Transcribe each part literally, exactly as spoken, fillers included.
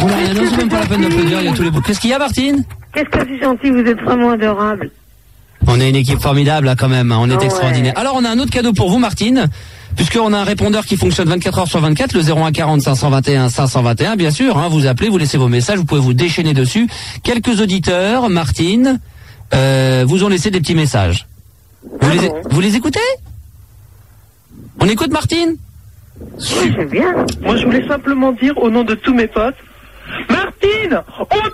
Oh là, non, c'est même pas la peine d'applaudir, il y a tous les bouts. Qu'est-ce qu'il y a, Martine? Qu'est-ce que c'est gentil, vous êtes vraiment adorable. On est une équipe formidable, là, quand même, hein. On est oh, extraordinaire. Ouais. Alors, on a un autre cadeau pour vous, Martine, puisqu'on a un répondeur qui fonctionne vingt-quatre heures sur vingt-quatre, le zéro un quarante cinq cent vingt et un cinq cent vingt et un, bien sûr, hein. Vous appelez, vous laissez vos messages, vous pouvez vous déchaîner dessus. Quelques auditeurs, Martine, euh, vous ont laissé des petits messages. Vous, ah les, bon. vous les écoutez? On écoute, Martine? Oui, c'est bien. Moi, je voulais simplement dire au nom de tous mes potes, Martine, on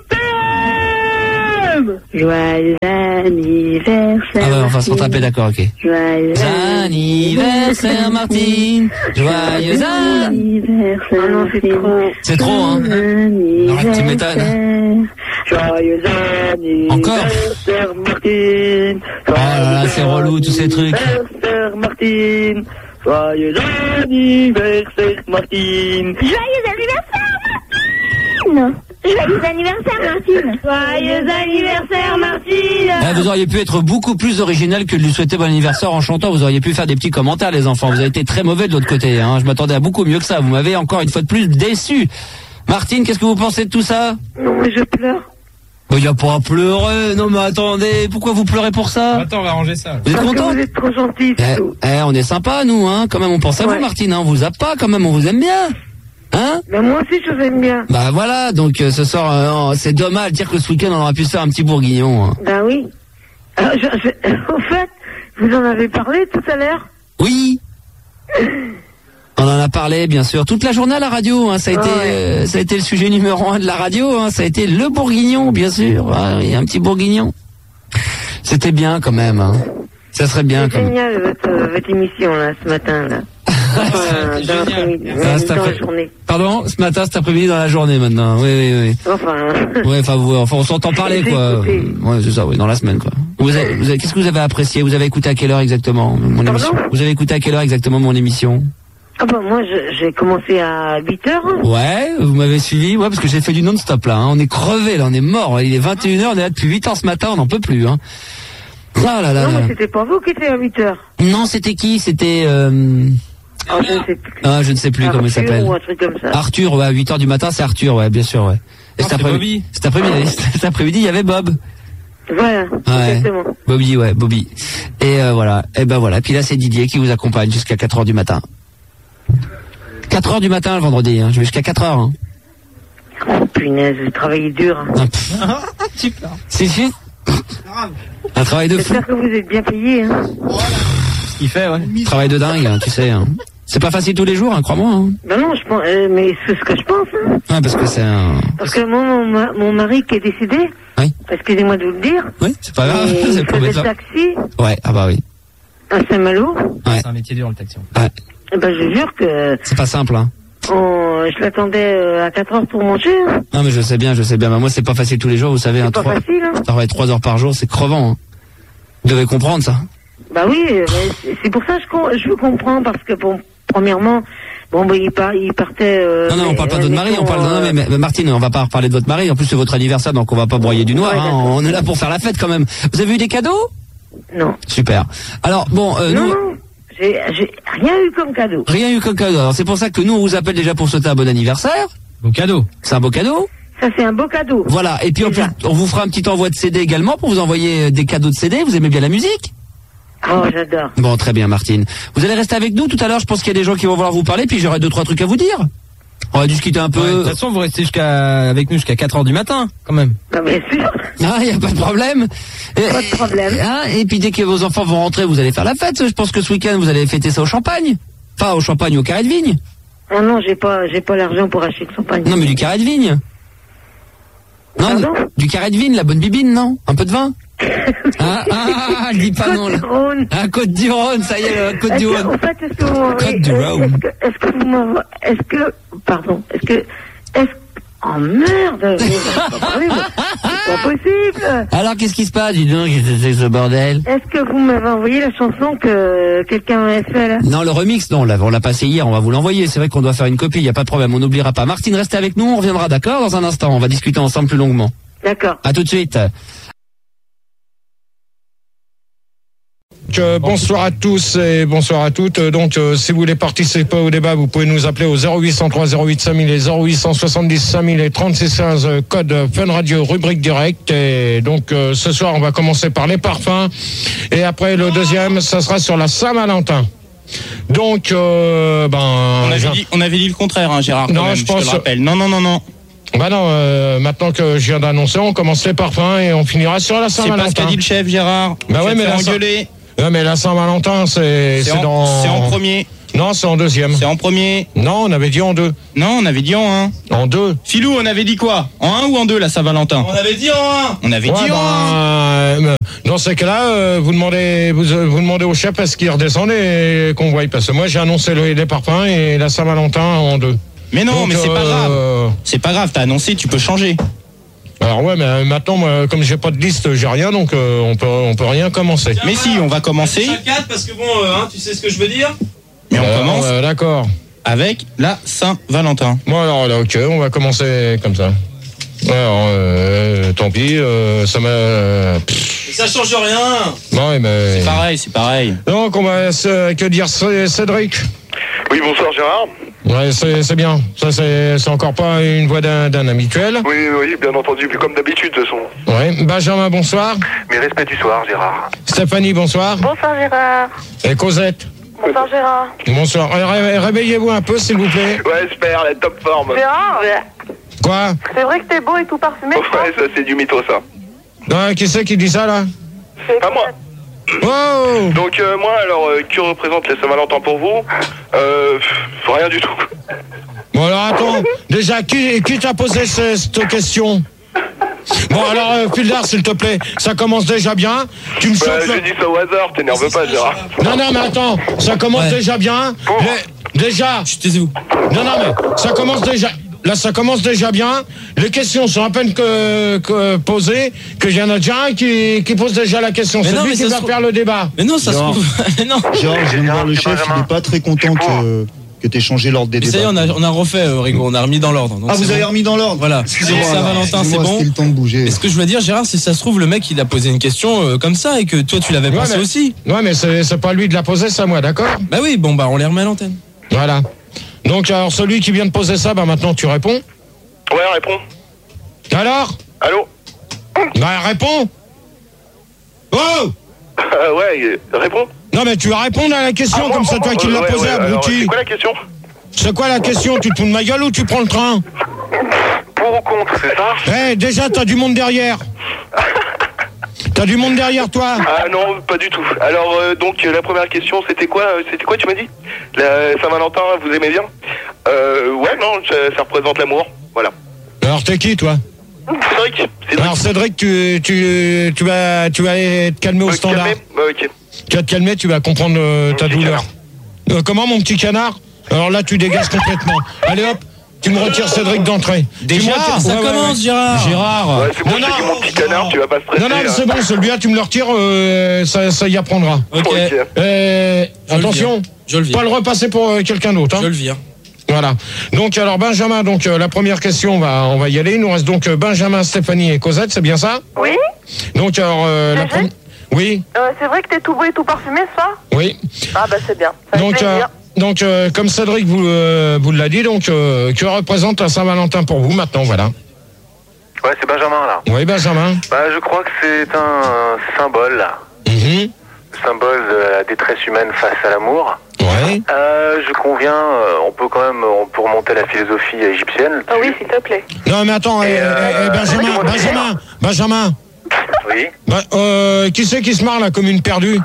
t'aime! Joyeux anniversaire. Ah ouais, on va se rattraper, d'accord, ok. Joyeux anniversaire, Martine. Joyeux anniversaire. Ah non, c'est trop. C'est trop, hein? Arrête, tu m'étonnes. Joyeux anniversaire, Encore? Martine. Oh là là, c'est relou, tous ces trucs. Anniversaire, Martine. Joyeux anniversaire, Martine. Joyeux anniversaire, Martine. Joyeux anniversaire, Martine. Joyeux anniversaire, Martine. Eh, vous auriez pu être beaucoup plus original que de lui souhaiter bon anniversaire en chantant. Vous auriez pu faire des petits commentaires, les enfants. Vous avez été très mauvais de l'autre côté, hein. Je m'attendais à beaucoup mieux que ça. Vous m'avez encore une fois de plus déçu. Martine, qu'est-ce que vous pensez de tout ça? Non, mais je pleure. Il n'y a pas à pleurer. Non, mais attendez, pourquoi vous pleurez pour ça? Attends, on va arranger ça. Vous êtes Parce content? que vous êtes trop gentil, c'est Eh, tout. eh, on est sympa, nous, hein. Quand même, on pense à Ouais. vous, Martine, hein. On vous a pas, quand même, on vous aime bien. Hein? Mais moi aussi, je vous aime bien. Bah voilà, donc euh, ce soir, euh, c'est dommage de dire que ce week-end, on aurait pu se faire un petit bourguignon. Hein. Ben oui. Alors, je, je, au fait, vous en avez parlé tout à l'heure? Oui. On en a parlé, bien sûr, toute la journée à la radio. Hein, ça a Ah été, ouais. euh, ça a été le sujet numéro un de la radio. Hein, ça a été le bourguignon, bien sûr. Ah, oui, un petit bourguignon. C'était bien quand même. Hein. Ça serait bien. C'est Quand même. génial votre, euh, votre émission là, ce matin là. Enfin, dans l'après-midi, Ah, dans cet la après- journée. Pardon, ce matin, cet après-midi, dans la journée maintenant. Oui, oui, oui. Enfin. Ouais, enfin, vous, enfin, on s'entend parler, J'ai quoi. écouté. Ouais, c'est ça, oui, dans la semaine, quoi. Vous avez, vous avez, qu'est-ce que vous avez apprécié? Vous avez écouté à quelle heure exactement mon Pardon émission? Vous avez écouté à quelle heure exactement mon émission? Ah bah moi je- j'ai commencé à huit heures. Ouais, vous m'avez suivi, ouais, parce que j'ai fait du non-stop là. Hein. On est crevé là, on est mort. Il est vingt et une heures, on est là depuis huit heures ce matin, on n'en peut plus. Hein. Oh là là Non là. mais c'était pas vous qui étiez à huit heures. Non, c'était qui? C'était euh... Ah, je ne sais plus. ah, je ne sais plus Arthur comment il s'appelle. ou un truc comme ça. Arthur, ouais, à huit heures du matin, c'est Arthur, ouais, bien sûr, ouais. Et Non, cet c'est après- Bobby. cet après-midi, cet après-midi, il y avait Bob. Voilà, Ouais. exactement. Bobby, ouais, Bobby. Et euh, voilà, et ben voilà. Puis là, c'est Didier qui vous accompagne jusqu'à quatre heures du matin. quatre heures du matin le vendredi, hein. Je vais jusqu'à quatre heures. Hein. Oh punaise, vous travaillez dur. Ah, pff. Tu pleures. Si, si. Un travail de fou. J'espère que vous êtes bien payé. Hein. Ce qu'il fait, ouais. Travail de dingue, hein, tu sais. Hein. C'est pas facile tous les jours, hein, crois-moi. Hein. Ben non, je pense, euh, mais c'est ce que je pense. Hein. Ouais, parce que c'est un... Parce que moi, mon, ma- mon mari qui est décédé, Oui. excusez-moi de vous le dire, Oui, c'est pas grave, et c'est il le faisait prometteur. le taxi Ouais, ah bah oui. à Saint-Malo. Ouais. C'est un métier dur, le taxi. Ouais. Et ben je jure que C'est pas simple, hein. on- je l'attendais euh, à quatre heures pour manger. Hein. Non, mais je sais bien, je sais bien. Mais moi, c'est pas facile tous les jours, vous savez. Un C'est pas trois... facile. Hein. Travailler trois heures par jour, c'est crevant. Hein. Vous devez comprendre ça. Bah oui, euh, mais c'est- c'est pour ça que je, com- je comprends, parce que bon, premièrement, bon, bah, il, par, il partait... Euh, Non, non, on parle pas de votre mari, on parle de... Non, mais, mais, mais Martine, on va pas reparler de votre mari. En plus, c'est votre anniversaire, donc on va pas broyer du noir. Ouais, Hein. d'accord. On est là pour faire la fête quand même. Vous avez eu des cadeaux? Non, Super. Alors, bon, euh, non, nous... non, j'ai j'ai rien eu comme cadeau. Rien eu comme cadeau. Alors, c'est pour ça que nous, on vous appelle déjà pour souhaiter un bon anniversaire. Bon cadeau. C'est un beau cadeau. Ça, c'est un beau cadeau. Voilà. Et puis, en plus, Déjà. on vous fera un petit envoi de C D également pour vous envoyer euh, des cadeaux de C D. Vous aimez bien la musique? Oh, j'adore. Bon, très bien, Martine. Vous allez rester avec nous tout à l'heure. Je pense qu'il y a des gens qui vont vouloir vous parler, puis j'aurai deux, trois trucs à vous dire. On va discuter un peu. Ouais, de toute façon, vous restez jusqu'à avec nous jusqu'à quatre heures du matin, quand même. Bah, bien sûr, Ah, il y a pas de problème. Et, pas de problème. hein, et puis dès que vos enfants vont rentrer, vous allez faire la fête. Je pense que ce week-end, vous allez fêter ça au champagne. Enfin, au champagne, au carré de vigne. Ah non, j'ai pas, j'ai pas l'argent pour acheter de champagne. Non, mais du carré de vigne. Non, Pardon du carré de vigne, la bonne bibine, non? Un peu de vin? Ah, ah, dis pas non, là. Côte-du-Rhône. Ah, Côte du Rhône, ça y est, euh, Côte Est-ce du que, Rhône. en fait, est-ce que vous m'envoyez- Côte du euh, Rhône. Est-ce que, est-ce que vous m'envoyez, est-ce que, pardon, est-ce que, est-ce, oh merde, mais j'arrive pas à parler, moi. C'est pas possible. Alors, qu'est-ce qui se passe? Dis donc, c'est ce bordel. Est-ce que vous m'avez envoyé la chanson que quelqu'un m'avait fait là? Non, le remix, non, on l'a, on l'a passé hier, on va vous l'envoyer. C'est vrai qu'on doit faire une copie, il n'y a pas de problème, on n'oubliera pas. Martine, restez avec nous, on reviendra, d'accord, dans un instant. On va discuter ensemble plus longuement. D'accord. À tout de suite. Euh, bonsoir à tous et bonsoir à toutes. Donc, euh, si vous voulez participer au débat, vous pouvez nous appeler au zéro huit cent trois zéro huit cinq mille et zéro huit cent soixante-dix cinq mille et trente-six quinze, euh, code Fun Radio, rubrique direct. Et donc, euh, ce soir, on va commencer par les parfums. Et après, le deuxième, ça sera sur la Saint-Valentin. Donc, euh, ben... On avait, dit, on avait dit le contraire, hein, Gérard, quand non, même, je, je pense... te le rappelle. Non, non, non, non. Bah non, euh, maintenant que je viens d'annoncer, on commence les parfums et on finira sur la Saint-Valentin. C'est pas ce qu'a dit le chef, Gérard. Bah ouais, mais la, Saint... ouais, mais la Saint-Valentin, c'est, c'est, c'est, en, dans... c'est en premier. Non, c'est en deuxième. C'est en premier. Non, on avait dit en deux. Non, on avait dit en un. En deux. Philou, on avait dit quoi? En un ou en deux, la Saint-Valentin? On avait dit en un. On avait ouais, dit bah, en un. Euh, dans ces cas-là, euh, vous demandez, vous, vous demandez au chef est-ce qu'il redescend et qu'on voie. Parce que moi, j'ai annoncé le, les parfums et la Saint-Valentin en deux. Mais non, donc, mais c'est euh, pas grave. C'est pas grave, t'as annoncé, tu peux changer. Alors ouais, mais maintenant, moi, comme j'ai pas de liste, j'ai rien, donc euh, on peut, on peut rien commencer. Tiens, mais voilà, si, on va commencer. quatre parce que bon, euh, hein, tu sais ce que je veux dire. Mais on alors, commence. Euh, d'accord. Avec la Saint-Valentin. Bon alors là, ok, on va commencer comme ça. Alors, euh, tant pis, euh, ça m'a. Euh, ça change rien. Non, mais. C'est pareil, c'est pareil. Donc on va se, que dire, Cédric. Oui, bonsoir Gérard. Ouais, c'est, c'est bien. Ça, c'est, c'est encore pas une voix d'un, d'un habituel. Oui, oui, bien entendu, comme d'habitude, de toute façon. Oui. Benjamin, bonsoir. Mes respects du soir, Gérard. Stéphanie, bonsoir. Bonsoir Gérard. Et Cosette. Bonsoir Gérard. Bonsoir. Ré- réveillez-vous un peu, s'il vous plaît. Ouais, super, la top forme. Gérard. Quoi? C'est vrai que t'es beau et tout parfumé. Ouais, ça, c'est du mytho, ça. Non, qui c'est qui dit ça, là? C'est pas moi. Oh. Donc euh, moi alors euh, que représente les Saint-Valentin pour vous? euh, pff, Rien du tout. Bon alors attends, déjà qui, qui t'a posé cette, cette question? Bon alors euh, Fildar s'il te plaît, ça commence déjà bien. Tu me bah, chauffes. J'ai dit ça au hasard, t'énerve pas Gérard. Non non mais attends, ça commence ouais. déjà bien. Bon. Les, déjà. Je taisez-vous. Non non mais ça commence déjà. Là, ça commence déjà bien. Les questions sont à peine que, que posées, que j'en ai déjà un qui, qui pose déjà la question. Mais c'est non, lui qui va faire le débat. Mais non, ça Genre, se trouve. Mais non. Genre, je viens de voir le chef, il n'est pas très content que, que tu aies changé l'ordre des mais débats. Ça y est, on a, on a refait, euh, Rigo, on a remis dans l'ordre. Donc ah, vous bon. avez remis dans l'ordre? Voilà. Saint-Valentin, c'est bon. Le temps de bouger. Et ce que je veux dire, Gérard, c'est que ça se trouve, le mec, il a posé une question euh, comme ça et que toi, tu l'avais ouais, pensé mais, aussi. Ouais, mais c'est, c'est pas lui de la poser, c'est à moi, d'accord? Bah oui, bon, bah, on les remet à l'antenne. Voilà. Donc, alors, celui qui vient de poser ça, bah, maintenant, tu réponds? Ouais, réponds. Alors? Allô? Bah, réponds! Oh! euh, Ouais, réponds. Non, mais tu vas répondre à la question, ah, comme ça, toi qui euh, l'as ouais, posée, ouais, abruti. C'est quoi la question? C'est quoi la question? Tu te fous de ma gueule ou tu prends le train? Pour ou contre, c'est ça? Eh, hey, déjà, t'as du monde derrière. T'as du monde derrière toi? Ah non, pas du tout. Alors, euh, donc, la première question, c'était quoi? C'était quoi, tu m'as dit? La Saint-Valentin, vous aimez bien? Euh, ouais, non, ça, ça représente l'amour. Voilà. Alors t'es qui toi? Cédric. Cédric. Alors Cédric, tu, tu, tu, vas, tu vas aller te calmer au standard. Calmer bah, ok. Tu vas te calmer, tu vas comprendre euh, ta douleur. Euh, comment mon petit canard? Alors là tu dégages complètement. Allez hop, tu me retires Cédric d'entrée. Déjà, retires... ça ouais, commence ouais, Gérard. Gérard. Ouais, c'est bon, non, je te dis mon petit canard, tu vas pas stresser. Non, non, mais c'est bon, celui-là tu me le retires, euh, ça, ça y apprendra. Ok. okay. Euh, attention, je le vire. Pas le repasser pour euh, quelqu'un d'autre. Hein. Je le vire. Voilà. Donc alors Benjamin, donc euh, la première question, on va on va y aller. Il nous reste donc euh, Benjamin, Stéphanie et Cosette, c'est bien ça? Oui. Donc alors euh, la première. Oui. Euh, c'est vrai que t'es tout beau et tout parfumé ce soir? Oui. Ah bah c'est bien. Ça donc euh, donc euh, comme Cédric vous euh, vous l'a dit, donc euh, que représente la Saint-Valentin pour vous maintenant, voilà. Ouais, c'est Benjamin là. Oui, Benjamin. Bah je crois que c'est un symbole. Mm-hmm. Symbole de la détresse humaine face à l'amour. Ouais. Euh, je conviens, euh, on peut quand même, on peut remonter la philosophie égyptienne. Ah oui, s'il te plaît. Non mais attends, et, eh, euh, eh, Benjamin, Benjamin, Benjamin. Oui. Bah, euh, qui c'est qui se marre là comme une perdue?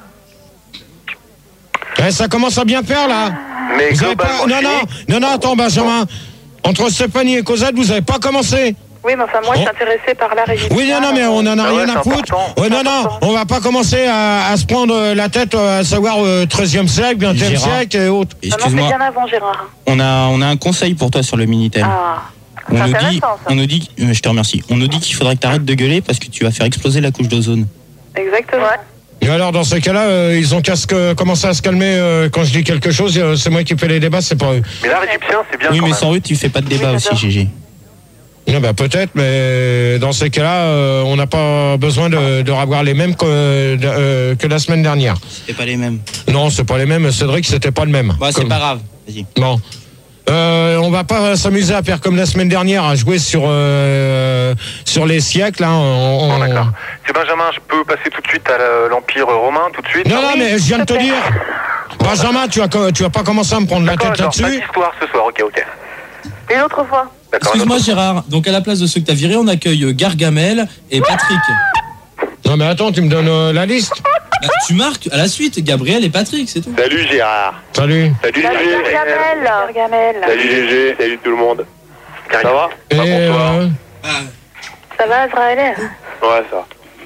Eh, ça commence à bien faire là. Mais vous avez pas... Non, non, non, non, attends Benjamin. Entre Stéphanie et Cosette, vous avez pas commencé? Oui, mais enfin, moi, oh. je suis intéressée par l'art égyptien. Oui, non, non, mais on en a ah rien ouais, à foutre. Ouais, non, non, on va pas commencer à, à se prendre la tête, à savoir euh, treizième siècle, vingtième siècle et autres. Excuse-moi. Non, c'est bien avant, Gérard. On a, on a un conseil pour toi sur le Minitel. Ah. On nous dit, on nous dit, je te remercie. On nous dit qu'il faudrait que tu arrêtes de gueuler parce que tu vas faire exploser la couche d'ozone. Exactement. Et alors, dans ces cas-là, euh, ils ont qu'à se, commencer à se calmer euh, quand je dis quelque chose. Euh, c'est moi qui fais les débats, c'est pas eux. Mais l'art égyptien, c'est bien. Oui, quand mais même. sans eux, tu fais pas de débat oui, aussi, Gégé. Ah bah peut-être, mais dans ces cas-là, euh, on n'a pas besoin de, de revoir les mêmes que, euh, que la semaine dernière. C'était pas les mêmes. Non, c'est pas les mêmes. Cédric, c'était pas le même. Bah, c'est Comme... pas grave. Vas-y. Bon. Euh, on va pas s'amuser à faire comme la semaine dernière, à jouer sur euh, sur les siècles. Hein. On, on... Bon, d'accord. C'est Benjamin, je peux passer tout de suite à l'Empire romain, tout de suite. Non, non, mais je viens de te dire. Benjamin, tu vas, tu vas pas commencer à me prendre la tête là-dessus. Pas d'histoire ce soir, ok, ok. Et l'autre fois. Excuse-moi Gérard, donc à la place de ceux que t'as virés, on accueille Gargamel et Patrick. Non mais attends, tu me donnes euh, la liste. Bah, tu marques à la suite, Gabriel et Patrick, c'est tout. Salut Gérard. Salut. Salut Salut Gégé. Gargamel. Gargamel. Salut Gégé. Salut tout le monde. Ça va? Et Pas bonsoir. euh, Ça va, Azraël? Ouais, ça.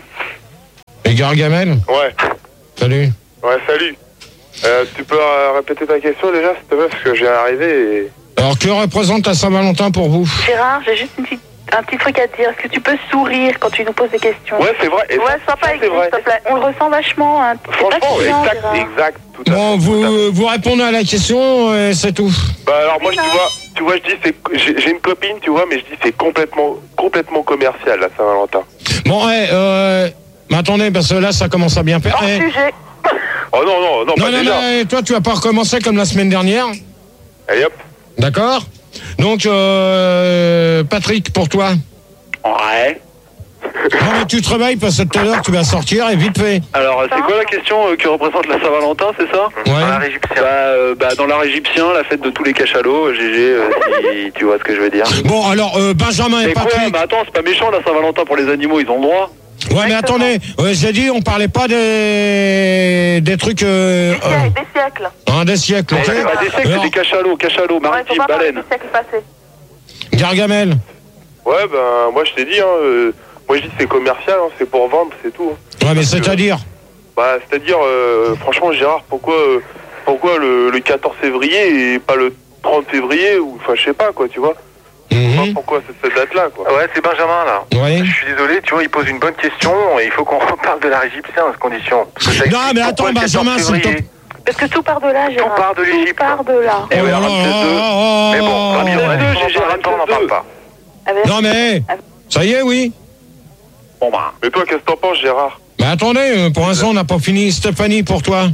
et Gargamel. Ouais. Salut. Ouais, salut. Euh, tu peux euh, répéter ta question déjà, s'il te plaît, parce que j'ai arrivé et... Alors que représente la Saint-Valentin pour vous? Gérard, j'ai juste une petite, un petit truc à te dire. Est-ce que tu peux sourire quand tu nous poses des questions? Ouais, c'est vrai. Et Ouais, ça, sois pas ça, c'est égoïste, vrai. s'il te plaît. On le ressent vachement. Hein. C'est pas Franchement, chiant, exact, Gérard. exact, tout à fait. Bon, vous, vous répondez à la question et c'est tout. Bah alors moi, je, tu vois, tu vois, je dis, c'est, j'ai, j'ai une copine, tu vois, mais je dis, c'est complètement, complètement commercial, la Saint-Valentin. Bon, ouais, euh, mais attendez, parce que là, ça commence à bien faire. Hors Eh, sujet. Oh non, non, non, non, pas non, déjà. non, toi, tu vas pas recommencer comme la semaine dernière. Allez hop. D'accord? Donc, euh, Patrick, pour toi. Ouais. Non, mais tu te réveilles parce que tout à l'heure, tu vas sortir et vite fait. Alors, c'est quoi la question euh, que représente la Saint-Valentin, c'est ça? Ouais. Dans l'art égyptien. Bah, euh, bah, dans l'art égyptien, la fête de tous les cachalots, G G, euh, si tu vois ce que je veux dire. Bon, alors, euh, Benjamin et Mais quoi? Patrick. Mais attends, c'est pas méchant la Saint-Valentin pour les animaux, ils ont le droit. Ouais, mais attendez, ouais, j'ai dit, on parlait pas des, des trucs, euh, Des siècles, des siècles. euh, hein, des siècles, ok? C'est pas des siècles, Alors, c'est des cachalots, cachalots, Ouais, faut maritimes, pas parler baleines. des siècles passés. Gargamel. Ouais, ben, moi, je t'ai dit, hein, euh, moi, je dis, c'est commercial, hein, c'est pour vendre, c'est tout. Ouais, mais c'est-à-dire? Bah, c'est-à-dire, euh, franchement, Gérard, pourquoi, euh, pourquoi le, le quatorze février et pas le trente février, ou, enfin, je sais pas, quoi, tu vois? Mhm. Pourquoi c'est cette date-là, quoi? Ouais, c'est Benjamin, là. Ouais. Je suis désolé, tu vois, il pose une bonne question et il faut qu'on reparle de l'art égyptien dans ces conditions. Parce que ça Non, mais explique attends, pourquoi le Benjamin, quatorze c'est le février. top. Parce que tout part de là, Gérard. part de l'Égypte. Tout part de là. Eh oui, Oh là Ramsès là, deux. oh, Mais bon, oh, Ramsès oh. deux, G G, Ramsès deux, on n'en parle pas. Ah ben, Non, mais, ça y est, oui. Bon, bah. Mais toi, qu'est-ce que t'en penses, Gérard? Mais attendez, euh, pour l'instant, on n'a pas fini. Stéphanie, pour toi.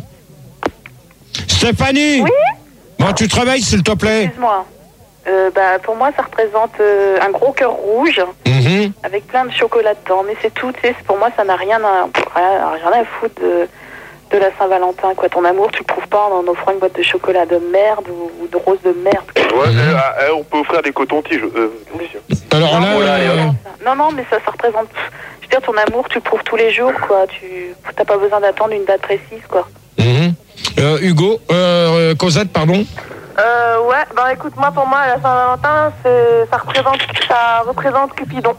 Stéphanie. Oui. Bon, tu te réveilles, s'il te plaît. excuse-moi. Euh, bah, pour moi, ça représente euh, un gros cœur rouge Mhm. avec plein de chocolat dedans. Mais c'est tout, tu sais. Pour moi, ça n'a rien à, rien, rien à foutre de, de la Saint-Valentin, quoi. Ton amour, tu le prouves pas en offrant une boîte de chocolat de merde ou, ou de rose de merde. Ouais, Mhm. euh, euh, on peut offrir des cotons-tiges. Euh, monsieur. Alors là, non, euh, euh, non, non, mais ça, ça représente. Je veux dire, ton amour, tu le prouves tous les jours, quoi. Tu t'as pas besoin d'attendre une date précise, quoi. mhm. Euh, Hugo, euh, euh, Cosette, pardon. Euh, ouais, bah écoute, moi, pour moi, la Saint-Valentin, c'est, ça représente, ça représente Cupidon.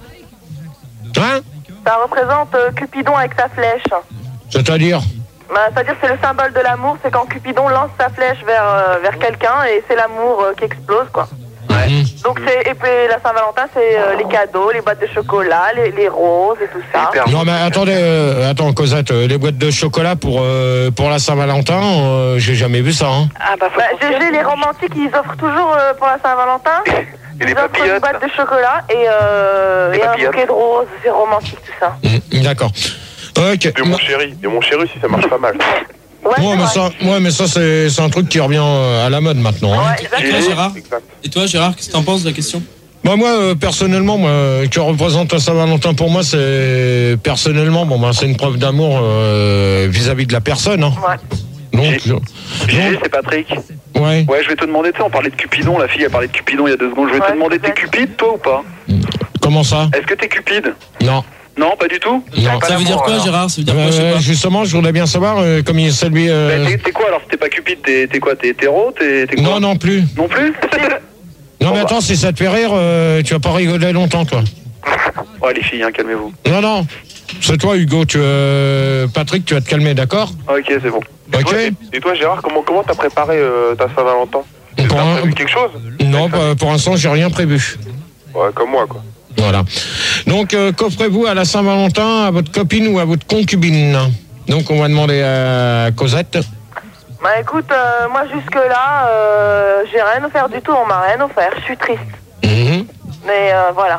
Hein? Ça représente euh, Cupidon avec sa flèche. C'est-à-dire? Bah, c'est-à-dire c'est le symbole de l'amour, c'est quand Cupidon lance sa flèche vers, euh, vers quelqu'un et c'est l'amour euh, qui explose, quoi. Mhm. Donc c'est, et puis la Saint-Valentin, c'est euh, les cadeaux, les boîtes de chocolat, les, les roses et tout ça. Non, mais attendez, euh, attends, Cosette, euh, les boîtes de chocolat pour, euh, pour la Saint-Valentin, euh, j'ai jamais vu ça, hein. Ah bah, faut Bah, qu'on G G, les romantiques, ils offrent toujours euh, pour la Saint-Valentin. Et Ils les offrent une papillotes. boîte de chocolat et, euh, Les et un papillotes. bouquet de roses, c'est romantique tout ça. Mhm, d'accord. Ok. Et mon chéri, et mon chéri aussi, ça marche pas mal. Ouais, Ouais, c'est mais vrai. ça, ouais, mais ça c'est, c'est un truc qui revient euh, à la mode maintenant, hein. Ouais, Et toi, exactement. Gérard Exact. Et toi, Gérard, qu'est-ce que t'en penses de la question? Bah moi euh, personnellement, moi, que représente la Saint-Valentin pour moi, c'est personnellement, bon bah c'est une preuve d'amour euh, vis-à-vis de la personne, hein. Ouais. Donc, G G, c'est Patrick. ouais. Ouais, je vais te demander, tu sais, on parlait de Cupidon, la fille a parlé de Cupidon il y a deux secondes. Je vais Ouais, te demander, s'il te t'es plaît. Cupide, toi ou pas? Comment ça? Est-ce que t'es Cupide? Non. Non, pas du tout? Non. Pas Ça veut dire d'amour, quoi, alors. Gérard? Ça veut dire quoi, je sais Euh, pas. justement, je voudrais bien savoir, euh, comme il c'est lui. euh, Bah, t'es- T'es quoi alors? Si t'es pas Cupide, t'es t'es quoi? T'es hétéro? T'es t'es quoi? Non, non plus. Non plus? Non, Bon, mais bah. attends, si ça te fait rire, euh, tu vas pas rigoler longtemps, toi. Ouais, les filles, hein, calmez-vous. Non, non. C'est toi, Hugo. Tu, euh, Patrick, tu vas te calmer, d'accord? Ok, c'est bon. Et Ok. toi, et toi, Gérard, comment comment t'as préparé euh, ta Saint-Valentin? Pour T'as un- prévu quelque chose? Non, bah, pour l'instant, j'ai rien prévu. Ouais, comme moi, quoi. Voilà. Donc, euh, qu'offrez-vous à la Saint-Valentin à votre copine ou à votre concubine? Donc, on va demander à Cosette. Bah écoute, euh, moi jusque-là, euh, j'ai rien offert du tout, on m'a rien offert, je suis triste. Mhm. Mais euh, voilà.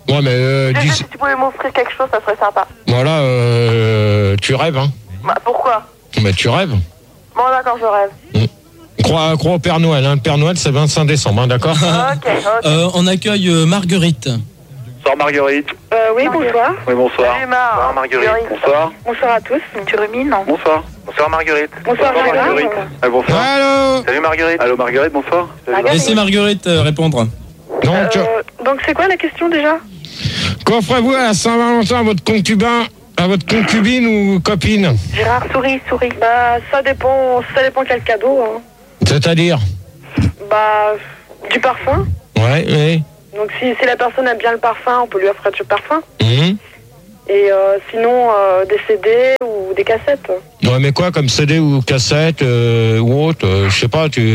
Ouais, mais euh, Juste, dis... si tu pouvais m'offrir quelque chose, ça serait sympa. Voilà, euh, tu rêves, hein. Bah, pourquoi? Mais tu rêves. Bon, d'accord, je rêve. Crois, crois au Père Noël, hein. Le Père Noël, c'est vingt-cinq décembre, hein, d'accord? Ok, ok. Euh, on accueille euh, Marguerite. Bonsoir Marguerite. Euh, oui, bonsoir. Oui, bonsoir. Salut, Mar. Bonsoir Marguerite. Bonsoir. Bonsoir à tous. Tu rumines, non? Bonsoir. Bonsoir Marguerite. Bonsoir, Marguerite. Ah, bonsoir. Allô? Salut Marguerite. Allô Marguerite, bonsoir. Marguerite. Laissez Marguerite euh, répondre. Donc, Euh, donc, c'est quoi la question déjà? qu'offrez-vous à Saint-Valentin à votre concubin, à votre concubine ou copine? Gérard, souris, souris. Bah, ça dépend, ça dépend quel cadeau. Hein. C'est-à-dire? Bah, du parfum. Ouais, oui. Donc, si, si la personne aime bien le parfum, on peut lui offrir du parfum. Mhm. Et euh, sinon, euh, des C D ou des cassettes. Ouais, mais quoi, comme C D ou cassette euh, ou autre, euh, je sais pas, tu...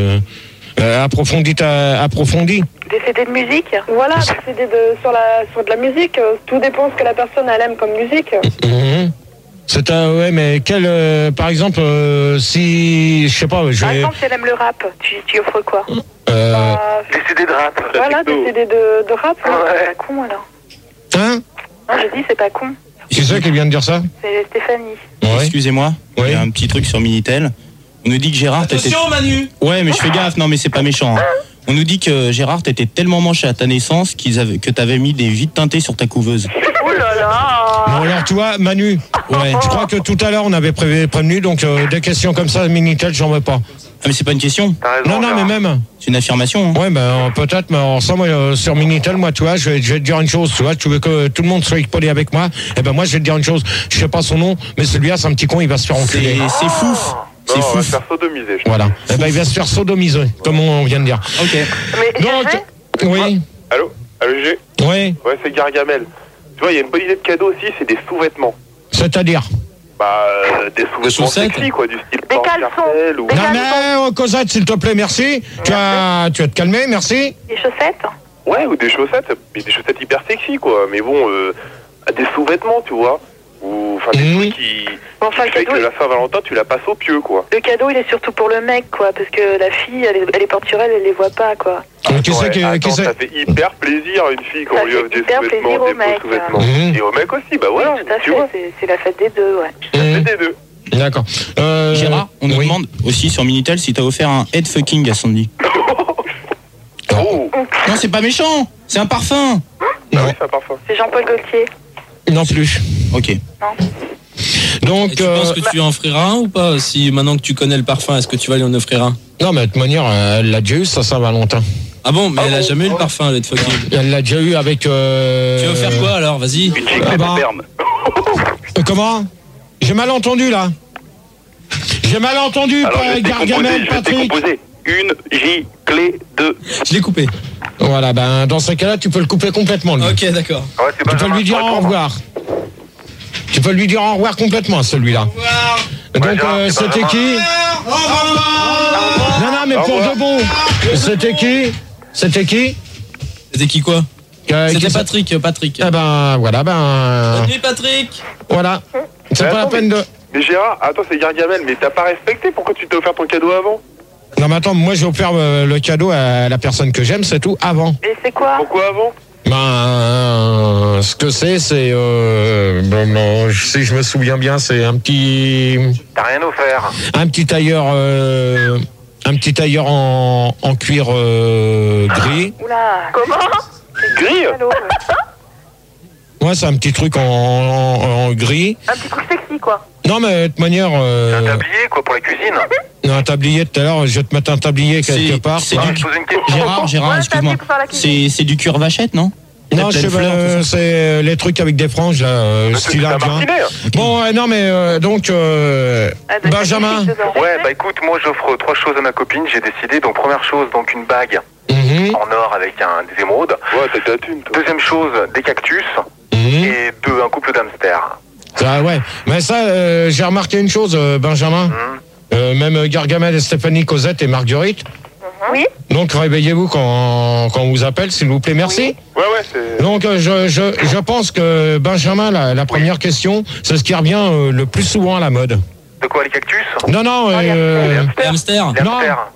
Euh, approfondis ta... Approfondis. Des C D de musique? Voilà, des C D de, sur, la, sur de la musique. euh, Tout dépend ce que la personne elle aime comme musique. Mhm. C'est un... Ouais, mais quel... euh, par exemple, euh, si... Je sais pas, je Par vais... exemple, si elle aime le rap, tu, tu offres quoi? Euh... Bah, Des C D de rap. voilà, des C D de, de rap. hein. C'est pas con, alors. Hein? Non, j'ai dit, c'est pas con. Qui c'est qui vient de dire ça? C'est Stéphanie. Ouais. Excusez-moi, il Oui. y a un petit truc sur Minitel. On nous dit que Gérard t'était... Attention Manu. Ouais, mais je fais gaffe, non mais c'est pas méchant. hein. On nous dit que Gérard t'était tellement manché à ta naissance qu'ils avaient... que t'avais mis des vides teintées sur ta couveuse. Oh là là! Bon, alors, tu vois, Manu, Ouais. je crois que tout à l'heure, on avait pré- prévenu, donc euh, des questions comme ça, Minitel, j'en veux pas. Ah mais c'est pas une question, T'as raison. Non, non, mais Gérard. même... c'est une affirmation. hein. Ouais, ben euh, peut-être, mais alors, ça, moi, euh, sur Minitel, moi, tu vois, je vais, je vais te dire une chose, tu vois, tu veux que tout le monde soit poli avec moi, eh ben moi, je vais te dire une chose, je sais pas son nom, mais celui-là, c'est un petit con, il va se faire C'est enculer. c'est fouf. C'est Non, on va se fou. faire sodomiser. je Voilà. Eh ben, il va se faire sodomiser, comme on vient de dire. Ok. Mais Donc, G G, oui, Allô Allô, G oui, Ouais, c'est Gargamel. Tu vois, il y a une bonne idée de cadeau aussi, c'est des sous-vêtements. c'est-à-dire. Bah, euh, des sous-vêtements chaussettes sexy, quoi, du style Des Porte caleçons. Cartel ou... Des Non, caleçons. mais, oh, Cosette, s'il te plaît, merci. Tu vas, tu vas te calmer, merci. Des chaussettes? Ouais, ou des chaussettes, mais des chaussettes hyper sexy, quoi. Mais bon, euh, des sous-vêtements, tu vois. Ou, enfin, des Mhm. trucs qui... Bon, enfin, qui le fait cadeau, que la Saint-Valentin, tu la passes au pieu, quoi. le cadeau, il est surtout pour le mec, quoi. Parce que la fille, elle, est- elle est porte sur elle, elle les voit pas, quoi. Euh, Qui c'est Ouais, qui, qui attends, c'est ça fait hyper plaisir à une fille quand Ça on lui fait offre des hyper sous-vêtements, plaisir au des beaux mec, sous-vêtements. Mhm. Et au mec aussi, bah voilà, Oui, tout à tu fait, vois. c'est- c'est la fête des deux, ouais. C'est Mhm. des deux. D'accord. Euh, Gérard, on nous oui. demande aussi sur Minitel si t'as offert un head fucking à Sandy. Oh Non, c'est pas méchant, c'est un parfum. Ah oui, c'est un parfum. C'est Jean-Paul Gaultier. Non plus. Ok. Donc, Et tu euh, penses que tu en offriras un ou pas? Si maintenant que tu connais le parfum, est-ce que tu vas lui en offrir un? non, mais de toute manière, elle l'a déjà eu, ça, Saint-Valentin. Ah bon, mais Ah elle a bon, jamais eu le ouais. parfum, le head fucking. Elle l'a déjà eu avec... Euh... Tu vas faire quoi alors? Vas-y. Une gicle Ah de bah. sperme. Euh, comment? J'ai mal entendu, là. J'ai mal entendu, Alors, pas je vais te Gargamel, décomposer, je vais te Patrick. décomposer. Une gicle de... Je l'ai coupé. Voilà, ben, dans ce cas-là, tu peux le couper complètement, lui. Ok, d'accord. Ouais, c'est Tu peux Benjamin lui dire qui au répond. revoir. Tu peux lui dire au revoir complètement, celui-là. Donc, Gérard, euh, c'est c'était qui? Non, non, mais Au pour revoir. de bon. C'était qui? C'était qui? C'était qui quoi? Euh, C'était qui ça- Patrick, Patrick. Eh ben, voilà, ben... Bonne nuit Patrick. Voilà. C'est Mais pas la attends, peine de... Mais Gérard, attends, c'est Gargamel, mais t'as pas respecté, pourquoi tu t'es offert ton cadeau avant? Non, mais attends, moi, j'ai offert euh, le cadeau à la personne que j'aime, c'est tout, avant. Et c'est quoi? Pourquoi avant? Ben, euh, ce que c'est, c'est... Euh, bon, non, si je me souviens bien, c'est un petit... T'as rien offert. Un petit tailleur... euh, un petit tailleur en, en cuir euh, gris. Oula. Comment? Gris? Allô. Ouais, c'est un petit truc en, en- en gris. Un petit truc sexy, quoi. Non, mais de toute manière... C'est un Euh, tablier, quoi, pour la cuisine. un tablier, tout à l'heure, je vais te mettre un tablier quelque C'est part. c'est Ah, du... je pose une question. Gérard, Gérard, Ouais, excuse-moi. t'as dit pour faire la cuisine. C'est c'est du cuir vachette, non? Non, Plein je de sais pas, fleurs, tout euh, c'est les trucs avec des franges, là, euh, Mais c'est style un indien. martinet. Bon, ouais, non, mais euh, donc, euh, Ah, donc, Benjamin. c'est dedans. Ouais, bah écoute, moi j'offre trois choses à ma copine, j'ai décidé. Donc première chose, donc une bague Mhm, en or avec un, des émeraudes. Ouais, t'as de la thune, toi. Deuxième chose, des cactus. mhm. Et deux, un couple d'hamsters. Ça, ouais. Mais ça, euh, j'ai remarqué une chose, euh, Benjamin. Mhm. Euh, même Gargamel et Stéphanie, Cosette et Marguerite. Oui. Donc, réveillez-vous quand, quand on vous appelle, s'il vous plaît. Merci. Ouais, ouais, c'est... Donc, euh, je, je, je pense que, Benjamin, la, la première question, c'est ce qui revient euh, le plus souvent à la mode. De quoi, les cactus? Non, non, Ah, euh, Les hamsters. Les Non. hamsters.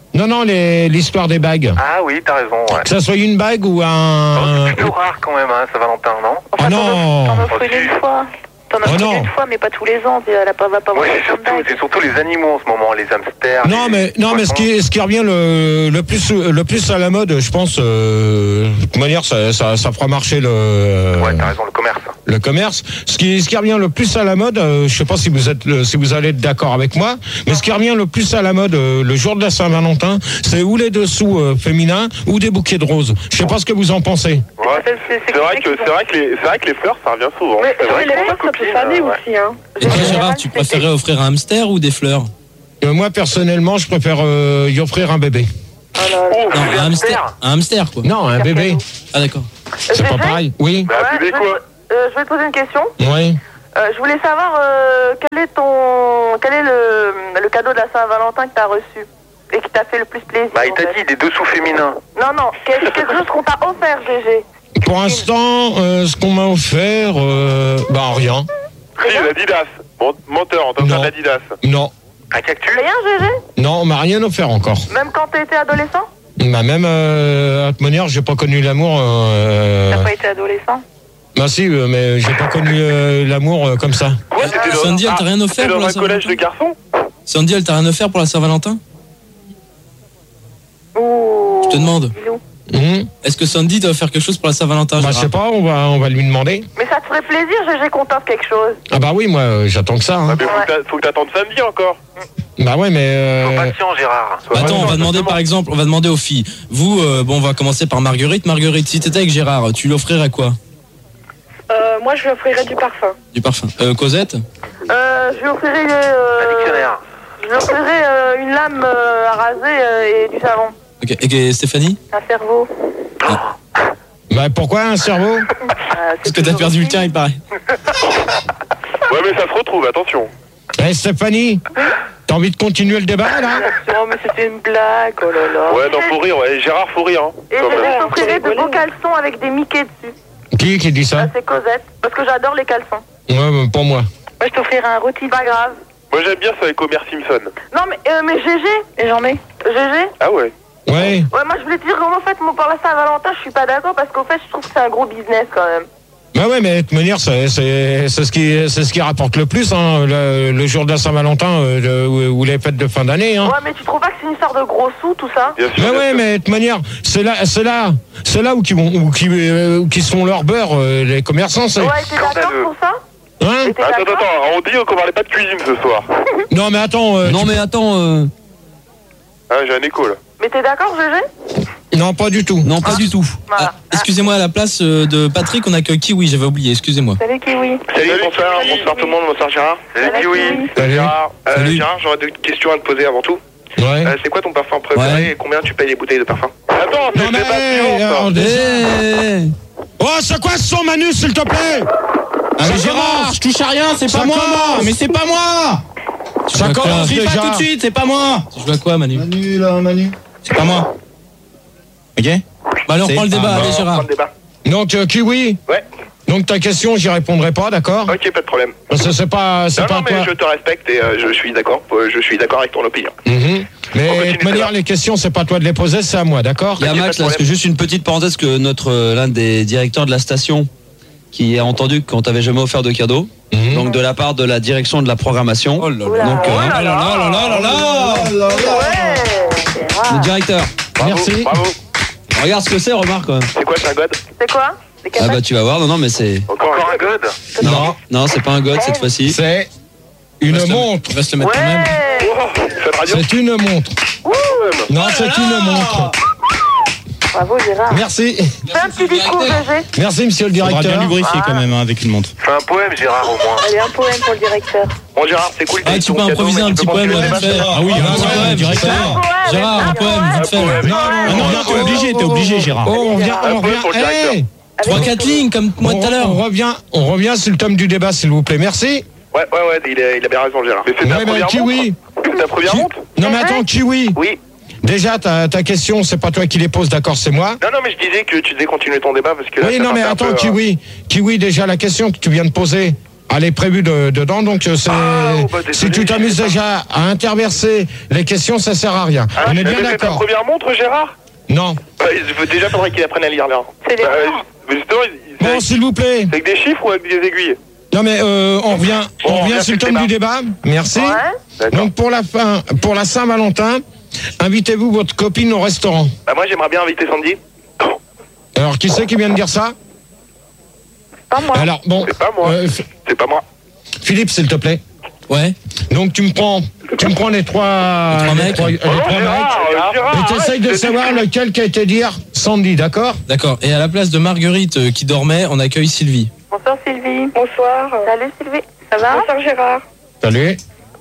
Non, non, les- l'histoire des bagues. Ah oui, t'as raison, ouais. Que ça soit une bague ou un... C'est plutôt rare quand même, hein, Saint-Valentin, non? Ah non. T'en offres une une fois. T'en offres Oh une non. une fois, mais pas tous les ans. Elle a pas, va pas voir Ouais, c'est surtout, c'est surtout les animaux en ce moment, les hamsters. Non, les- mais, non, mais ce qui, ce qui revient le, le plus, le plus à la mode, je pense, euh, de toute manière, ça, ça, ça fera marcher le, Ouais, t'as raison, le commerce. le commerce. Ce qui, ce qui revient le plus à la mode, euh, je sais pas si vous êtes, le- si vous allez être d'accord avec moi, mais ce qui revient le plus à la mode euh, le jour de la Saint-Valentin, c'est ou les dessous euh, féminins ou des bouquets de roses. Je sais pas ce que vous en pensez. Ouais, c'est vrai que c'est vrai que les c'est vrai que les fleurs ça revient souvent. Mais C'est vrai les que fleurs, ça peut faner aussi, hein. Et toi, Gérard, tu préférais offrir un hamster ou des fleurs? Euh, moi, personnellement, je préfère euh, y offrir un bébé. Non, un hamster. Un hamster, quoi. Non, un bébé. Ah, d'accord. C'est pas pareil. Oui. Bah, Ouais, bébé je, quoi. vais, euh, je vais te poser une question. Oui. Euh, je voulais savoir euh, quel est ton, quel est le, le cadeau de la Saint-Valentin que t'as reçu et qui t'a fait le plus plaisir. Bah, il en t'a fait. dit des dessous féminins. Non, non, quelque, quelque chose qu'on t'a offert, G G. Pour l'instant, euh, ce qu'on m'a offert, euh, bah rien. Si, l'Adidas. Bon, menteur, on t'a offert Non. l'Adidas. Non. Un cactus? Rien, G G? Non, on m'a rien offert encore. Même quand t'étais adolescent? Bah même euh, à toute manière, j'ai pas connu l'amour. Euh... T'as pas été adolescent? Bah si, euh, mais j'ai pas connu euh, l'amour euh, comme ça. Quoi, t'étais dans- Sandy, elle t'a rien ah, offert t'étais pour dans la un collège de Saint-Valentin? garçons? Sandy, elle t'a rien offert pour la Saint-Valentin? Ouh. Je te demande. Bisous. Hum. Est-ce que Sandy t'a offert quelque chose pour la Saint-Valentin? Bah je Gérard sais pas, on va, on va lui demander. Mais ça te ferait plaisir, G G, qu'on t'offre quelque chose. Ah bah oui, moi euh, j'attends que ça. Hein. Ah, mais faut que t'a- faut que t'attendes samedi encore. Bah ouais, mais... Sois Euh... patient, Gérard. Bah attends, on va demander par exemple, on va demander aux filles. Vous, euh, bon, on va commencer par Marguerite. Marguerite, si t'étais avec Gérard, tu lui offrirais quoi? Euh, moi, je lui offrirais du parfum. Du parfum. Euh, Cosette? Euh, je lui offrirais, euh, Un dictionnaire. je lui offrirais euh, une lame euh, à raser euh, et du savon. Ok. Et Stéphanie? Un cerveau. Bah pourquoi un cerveau? Euh, Parce que t'as perdu le tien, il paraît. Ouais, mais ça se retrouve, attention. Eh Stéphanie, t'as envie de continuer le débat là? Non, mais c'était une blague, oh là là. Ouais, non, faut rire, ouais. Gérard, faut rire, hein. Et Quand je même. lui offrirais de beaux caleçons avec des Mickey dessus. Qui qui dit ça? Ça, c'est Cosette. Parce que j'adore les caleçons. Ouais, bah, pour moi. Moi, je t'offrirais un rôti, pas grave. Moi, j'aime bien ça avec Homer Simpson. Non, mais, euh, mais G G, et j'en ai. G G? Ah ouais. Ouais. Ouais, moi, je voulais te dire qu'en fait, moi, pour la Saint-Valentin, je suis pas d'accord parce qu'au fait, je trouve que c'est un gros business quand même. Bah ouais, mais de toute manière, c'est c'est c'est ce qui c'est ce qui rapporte le plus, hein, le, le jour de la Saint-Valentin euh, de- ou, ou les fêtes de fin d'année. Hein. Ouais, mais tu trouves pas que c'est une histoire de gros sous, tout ça? Bien sûr. Mais bien ouais, sûr. mais de toute manière, c'est là, c'est là, c'est là où qui vont, où qui, euh, où qui sont leur beurre, euh, les commerçants, c'est. Ouais, t'es d'accord Scandaleux. pour ça? Hein? Et t'es Attends, attends, d'accord? attends, on dit qu'on parlait pas de cuisine ce soir. Non, mais attends. euh, Non mais attends, euh, Ah, j'ai un écho là. Mais t'es d'accord, G G? tu- non, pas du tout. non pas du tout. Voilà. Ah, excusez-moi, à la place euh, de Patrick, on a que Kiwi, j'avais oublié, excusez-moi. Salut, Kiwi. Salut, bonsoir, bonsoir tout le monde, bonsoir Gérard. Salut, Kiwi. Salut. Gérard, euh, Salut. Gérard, j'aurais deux questions à te poser avant tout. Ouais. Euh, c'est quoi ton parfum préféré Ouais. et combien tu payes les bouteilles de parfum? Attends, c'est Non, le mais, débat hey, suivant, ça. alors, déjà- Eh, Oh, c'est quoi ce son, Manu, s'il te plaît? Ah, mais Ça Gérard, commence. je touche à rien, c'est Ça pas moi. commence. Mais c'est pas moi. Ça vois quoi? commence Crie pas déjà. tout de suite, c'est pas moi. Tu joues à quoi, Manu? Manu, là, Manu. C'est pas moi. Ok. Bah allez, on C'est- reprend le débat, Ah, allez On Gérard. prend le débat. Donc, euh, Kiwi. Ouais, Donc ta question, j'y répondrai pas, d'accord? ok, pas de problème. Parce que c'est pas, c'est Non, pas non, mais toi. je te respecte et euh, je suis d'accord. euh, Je suis d'accord avec ton opinion. Mhm. On Mais de continue toute manière, ça. les questions, c'est pas toi de les poser, c'est à moi, d'accord? il y a Ok, pas Max de là, parce que problème. juste une petite parenthèse que notre euh, l'un des directeurs de la station qui a entendu qu'on t'avait jamais offert de cadeau, Mhm. donc de la part de la direction de la programmation. Oh là Oula. là. Donc euh, Oh là Oh là là là là là là. Ouais, c'est le rare. directeur, Bravo, Merci. Bravo. regarde ce que c'est, remarque quand même. C'est quoi, c'est un god? C'est quoi? C'est Ah bah tu vas voir, non non mais c'est Encore, Encore un god? non non c'est pas un god cette fois-ci. C'est une Reste le- montre. Reste le mettre quand même. Ouais. Oh, cette radio. C'est une montre. Non, c'est une montre. Bravo, Gérard. Merci. Fais un petit discours, G G. Merci, monsieur le Faudra bien directeur. lubrifier quand même hein, avec une montre. Fais un poème, Gérard, au moins. Allez, un poème pour le directeur. Bon, Gérard, c'est cool. Ah, t'as tu ton peux cadeau, improviser mais un tu petit peux poème, continuer là, le vite fait. débat. Ah oui, Ah, un petit ouais, poème, vite fait. directeur. Gérard, un poème, vite fait. Non, non, Ah non, non, t'es obligé, t'es obligé, Gérard. Oh, on revient, on Un peu pour le revient. directeur. Hey, Trois, quatre lignes, comme moi on, tout à l'heure. on revient, on revient sur le thème du débat, s'il vous plaît. Merci. Ouais, ouais, ouais, il a, il a bien raison, Gérard. Mais c'est ta Ouais, mais première Kiwi. montre? C'est ta première Ki- montre? Non, mais attends, Kiwi. Oui. Déjà, ta, ta question, c'est pas toi qui les poses, d'accord, c'est moi. Non, non, mais je disais que tu devais continuer ton débat parce que là, Oui, ça non, mais partait un attends, peu, euh, Kiwi. Kiwi, déjà, la question que tu viens de poser, elle est prévue de, dedans, donc c'est Ah, oh, bah, désolé, si tu t'amuses je sais déjà à interverser les questions, ça sert à rien. Ah, On est tu bien avais fait ta d'accord. première montre, Gérard? Non. Bah, il faut déjà faudrait qu'il apprenne à lire là. C'est les Bah, montres. euh, justement, il- il- Bon, s'il vous plaît. c'est avec des chiffres ou avec des aiguilles? Non mais euh, on revient, on on revient revient sur le sur le thème du débat. Merci. Ouais. D'accord. Donc pour la fin, pour la Saint-Valentin, invitez-vous votre copine au restaurant. Bah, moi, j'aimerais bien inviter Sandy. Alors qui c'est qui vient de dire ça? Pas moi. Alors bon, C'est pas moi. euh, F- C'est pas moi. Philippe, s'il te plaît. Ouais. Donc tu me prends, tu me prends les trois, Les trois mecs. trois, les Oh, trois Gérard, mecs. euh, Gérard, Et t'essayes arrête, de c'est savoir difficile. lequel qui a été dire Sandy, d'accord? D'accord. Et à la place de Marguerite euh, qui dormait, on accueille Sylvie. Bonsoir Sylvie. Bonsoir. Salut Sylvie. Ça va? Bonsoir Gérard. Salut.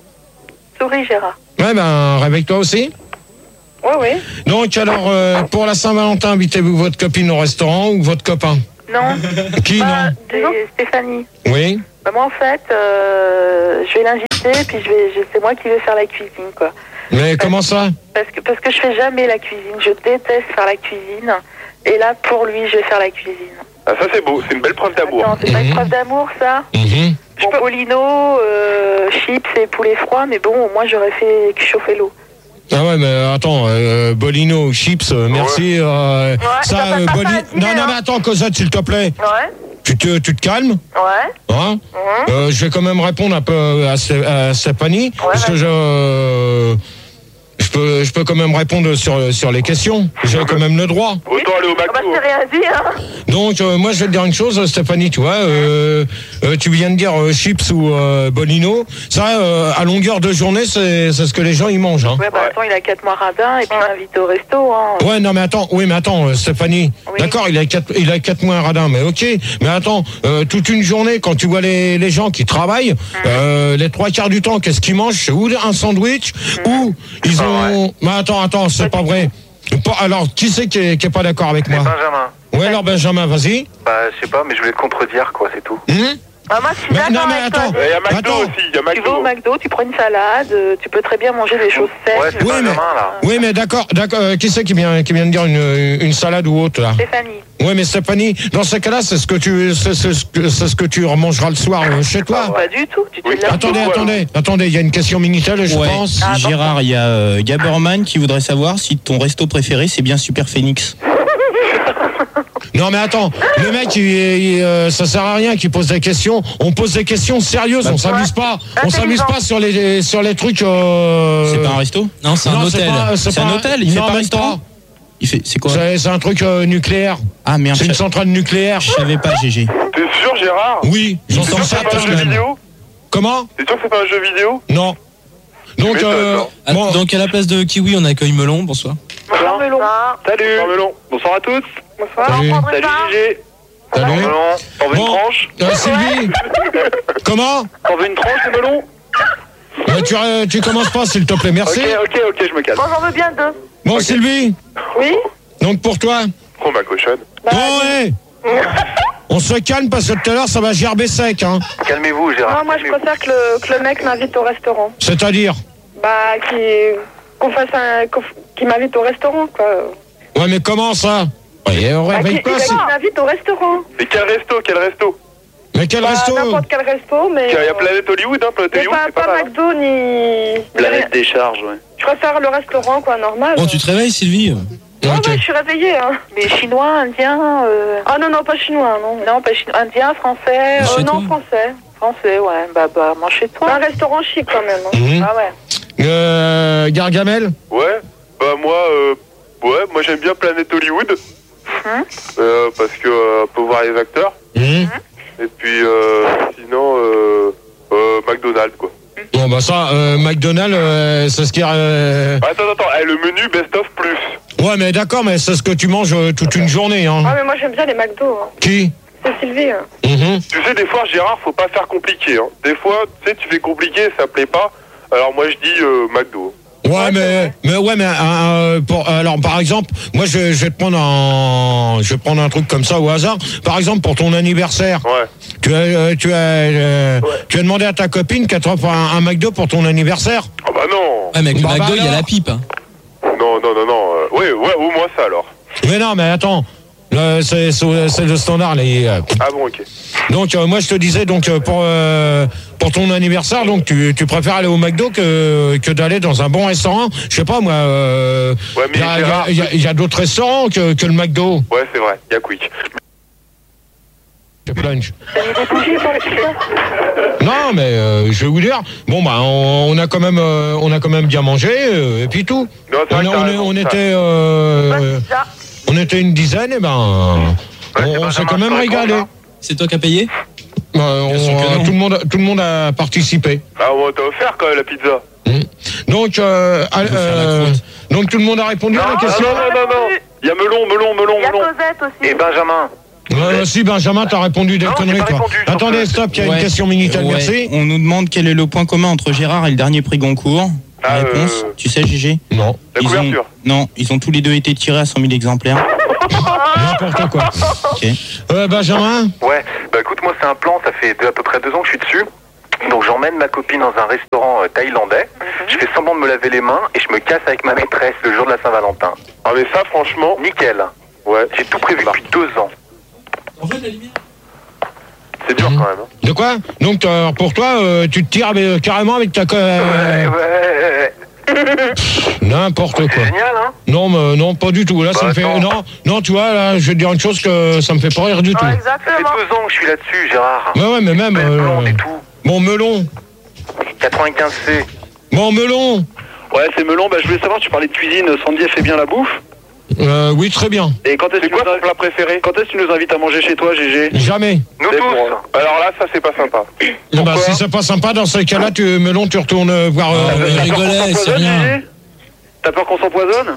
Souris Gérard. Ouais ben réveille-toi aussi. Oui, oui. Donc alors euh, pour la Saint-Valentin, invitez-vous votre copine au restaurant ou votre copain? Non. Qui Bah, non? c'est Stéphanie. Oui. Bah, moi en fait, euh, je vais l'inviter puis je vais, je- c'est moi qui vais faire la cuisine quoi. Mais comment ça? Parce que parce que je fais jamais la cuisine. Je déteste faire la cuisine. Et là pour lui, je vais faire la cuisine. Ah, ça, c'est beau. C'est une belle preuve d'amour. Attends, c'est pas une Mhm. preuve d'amour ça? Mhm. Bon, Paulino, euh, chips et poulet froid, mais bon, au moins j'aurais fait chauffer l'eau. Ah ouais, mais attends, euh, Bolino, chips, euh, merci. Euh, ça ça, passe euh, pas Boli- ça à dîner, Non, non, hein. mais attends, Cosette, s'il te plaît. Ouais. Tu te, tu te calmes, Ouais. hein? Mhm. Euh, je vais quand même répondre un peu à, Sté- à Stéphanie, parce que vas-y. je, euh, je peux, je peux quand même répondre sur, sur les questions. J'ai quand même le droit. Autant aller au Ah bah McDo. je t'ai rien dit, hein. Donc, euh, moi, je vais te dire une chose, Stéphanie, tu vois, euh, euh, tu viens de dire euh, chips ou euh, Bolino. Ça, euh, à longueur de journée, c'est c'est ce que les gens, ils mangent, hein. Ouais, bah attends, il a quatre mois radin et puis il m'invite au resto, hein. Ouais, non, mais attends, oui, mais attends, euh, Stéphanie. Oui. D'accord, il a quatre, il a quatre mois un radin, mais ok. Mais attends, euh, toute une journée, quand tu vois les, les gens qui travaillent, euh, les trois quarts du temps, qu'est-ce qu'ils mangent? C'est ou un sandwich, ou ils ont. Mais attends, attends, c'est pas vrai. Pas- Alors, qui c'est qui est, qui est pas d'accord avec moi? Benjamin. Ouais, alors Benjamin, vas-y. Bah, je sais pas, mais je voulais te contredire, quoi, c'est tout. Hum Ah, moi, je suis Mais- d'accord non, mais avec attends. toi. Il y a McDo Attends. aussi. Il y a Tu vas au McDo. McDo, tu prends une salade, euh, tu peux très bien manger des choses sèches. Ouais, c'est Oui, mais- Benjamin, là. Oui, mais d'accord, d'accord. euh, qui c'est qui vient, qui vient de dire une, une salade ou autre, là? Stéphanie. Oui, mais Stéphanie, dans ce cas-là, c'est ce que tu, c'est c'est ce que, c'est ce que tu mangeras le soir euh, chez toi. Pas du tout, tu te Oui. laves Attendez, Ouais. attendez, attendez, il y a une question Minitel, je Ouais. pense. Ah, bon. Gérard, il y a euh, Gaberman qui voudrait savoir si ton resto préféré c'est bien Super Phoenix. Non, mais attends, le mec, il, il, euh, ça sert à rien qu'il pose des questions. On pose des questions sérieuses, on s'amuse pas. On s'amuse pas sur les, sur les trucs. Euh... C'est pas un resto? Non, c'est un Non, hôtel. pas- C'est un pas- hôtel, il fait non, pas même restaurant. Il fait, c'est quoi? C'est c'est un truc euh, nucléaire. Ah merde, C'est une je, centrale nucléaire. je savais pas, G G. T'es sûr, Gérard? Oui, j'en T'es sens sûr que ça c'est pas parce un jeu que. vidéo? Comment? T'es sûr que c'est pas un jeu vidéo? Non. Donc, m'étonnes, euh, non. Ah, bon, Donc à la place de Kiwi, on accueille Melon. Bonsoir. Bonsoir, Melon. Salut. Bonsoir, Melon. Bonsoir à tous. Bonsoir. Salut. On prendrait Salut, pas Gigi. salut. Melon. T'en veux Bon. une tranche? Euh, Sylvie, comment? T'en veux une tranche de melon? Euh, tu, euh, tu commences pas, s'il te plaît, merci. Ok, ok, ok, je me calme. Moi, j'en veux bien deux. Bon, Sylvie, Oui. donc pour toi. Oh, ma cochonne. Bah, Oh, ouais. On se calme parce que tout à l'heure, ça va gerber sec, hein. Calmez-vous, Gérard. Non, moi je calmez-vous. préfère que le, que le mec m'invite au restaurant. C'est-à-dire? Bah, qu'il qu'on fasse un. qu'on- qu'il m'invite au restaurant, quoi. Ouais, mais comment ça? Ouais, on Bah, qu'il réveille pas, qu'il c'est- m'invite au restaurant. Mais quel resto? Quel resto? Mais quel Bah, resto? n'importe quel resto, mais. Il y a euh, Planète Hollywood, hein, Planète mais Hollywood, pas, c'est pas pas mal. hein. McDo ni. Planète des charges, ouais. Je préfère le restaurant, quoi, normal. Bon, tu te réveilles, Sylvie? Ouais, Ok. ouais, je suis réveillée, hein. Mais chinois, indien, euh... Ah non, non, pas chinois, non. non, pas chinois, indien, français, Chez Euh, non, toi. français. français, ouais. Bah, bah, mange chez toi. Un restaurant chic, quand même. hein. Mhm. Ah ouais. Euh, Gargamel? Ouais, bah moi, euh, ouais, moi j'aime bien Planète Hollywood. Mhm. Euh, parce que euh, on peut voir les acteurs. Mhm. Et puis euh, sinon, euh, euh, McDonald's quoi. Bon, bah ça, euh, McDonald's, euh, c'est ce qui... euh, Attends, attends, eh, le menu best of plus. Ouais, mais d'accord, mais c'est ce que tu manges euh, toute une journée, hein. Ah, mais moi j'aime bien les McDo. Hein. Qui? C'est Sylvie. Hein. Mhm. Tu sais, des fois, Gérard, faut pas faire compliqué. Hein. Des fois, tu sais, tu fais compliqué, ça plaît pas. Alors moi, je dis euh, McDo. Ouais, mais, mais ouais, mais euh, pour, alors par exemple, moi je, je vais te prendre un, je vais prendre un truc comme ça au hasard. Par exemple, pour ton anniversaire, Ouais. tu as, euh, tu as, euh, tu as demandé à ta copine qu'elle t'offre un, un McDo pour ton anniversaire. Ah bah non. Ouais, mais avec Bah, le bah McDo, il y a alors. la pipe. hein. Non, non, non, non. Euh, ouais, ouais, au moins ça alors. Mais non, mais attends, là, c'est, c'est c'est le standard. Les, euh, Ah bon, ok. Donc euh, moi je te disais donc euh, pour euh, pour ton anniversaire, donc tu, tu préfères aller au McDo que que d'aller dans un bon restaurant. Je sais pas moi. Euh, Ouais, mais il y a, Gérard, il y a- il y a d'autres restaurants que que le McDo. Ouais, c'est vrai, il y a Quick. Je plonge. T'as mis des bougies pour les pizzas? Non, mais euh, je vais vous dire, bon bah on, on a quand même, euh, on a quand même bien mangé euh, et puis tout. Non, c'est On, vrai que on t'as est- raison, on ça. était, euh, Pizza. on était une dizaine et ben, on, on s'est quand même régalé. C'est toi qui as payé? Euh, on- Bien sûr que non. tout le monde, tout le monde a participé. Ah, on t'a offert quand même la pizza. Donc, euh, peut faire la euh, croûte. donc tout le monde a répondu à la Ah, question. non, non, non, non. Il y a Melon, Melon, Melon, Il y a Melon. Cosette aussi. Et Benjamin. Euh, si Benjamin, t'as répondu des Non, j'ai conneries pas toi. répondu, je Attendez, pense que- stop, il y a une Ouais. question Minitel, Ouais. merci. On nous demande quel est le point commun entre Gérard et le dernier prix Goncourt. La Ah, réponse, euh, tu sais, G G? Non, La Ils ont- couverture. Non, ils ont tous les deux été tirés à cent mille exemplaires. n'importe quoi. Ok. Euh, Benjamin, Ouais, bah écoute, moi c'est un plan, ça fait deux- à peu près deux ans que je suis dessus. Donc j'emmène ma copine dans un restaurant euh, thaïlandais, je fais semblant de me laver les mains et je me casse avec ma maîtresse le jour de la Saint-Valentin. Ah, mais ça, franchement, Nickel. ouais, J'ai tout prévu depuis deux ans. c'est dur quand même. hein. de quoi? Donc euh, pour toi, euh, tu te tires avec- euh, carrément avec ta co- euh, Ouais, ouais. n'importe C'est quoi. génial, hein? Non, mais non, pas du tout. Là, ça Bah, me fait. attends. Non, non, tu vois, là, je vais te dire une chose que ça me fait pas rire du tout. Ouais, Ça fait exactement. deux ans que je suis là-dessus, Gérard. Ouais, ouais, mais même. Belle euh, blonde et tout. Mon melon. quatre-vingt-quinze C. Mon melon. Ouais, c'est Melon. Bah, je voulais savoir, tu parlais de cuisine. Sandy, elle fait bien la bouffe. Euh, oui, très bien. Et quand est-ce que C'est tu quoi nous ton invi- plat préféré? quand est-ce que tu nous invites à manger chez toi, G G? Jamais. Nous C'est tous. pour- Alors là, ça, c'est pas sympa. Non, bah, Pourquoi si c'est pas sympa, dans ces cas-là, tu, melon, tu retournes euh, voir. Ah, euh, mais T'as peur qu'on rigolait, c'est s'empoisonne, rien. G G? T'as peur qu'on s'empoisonne?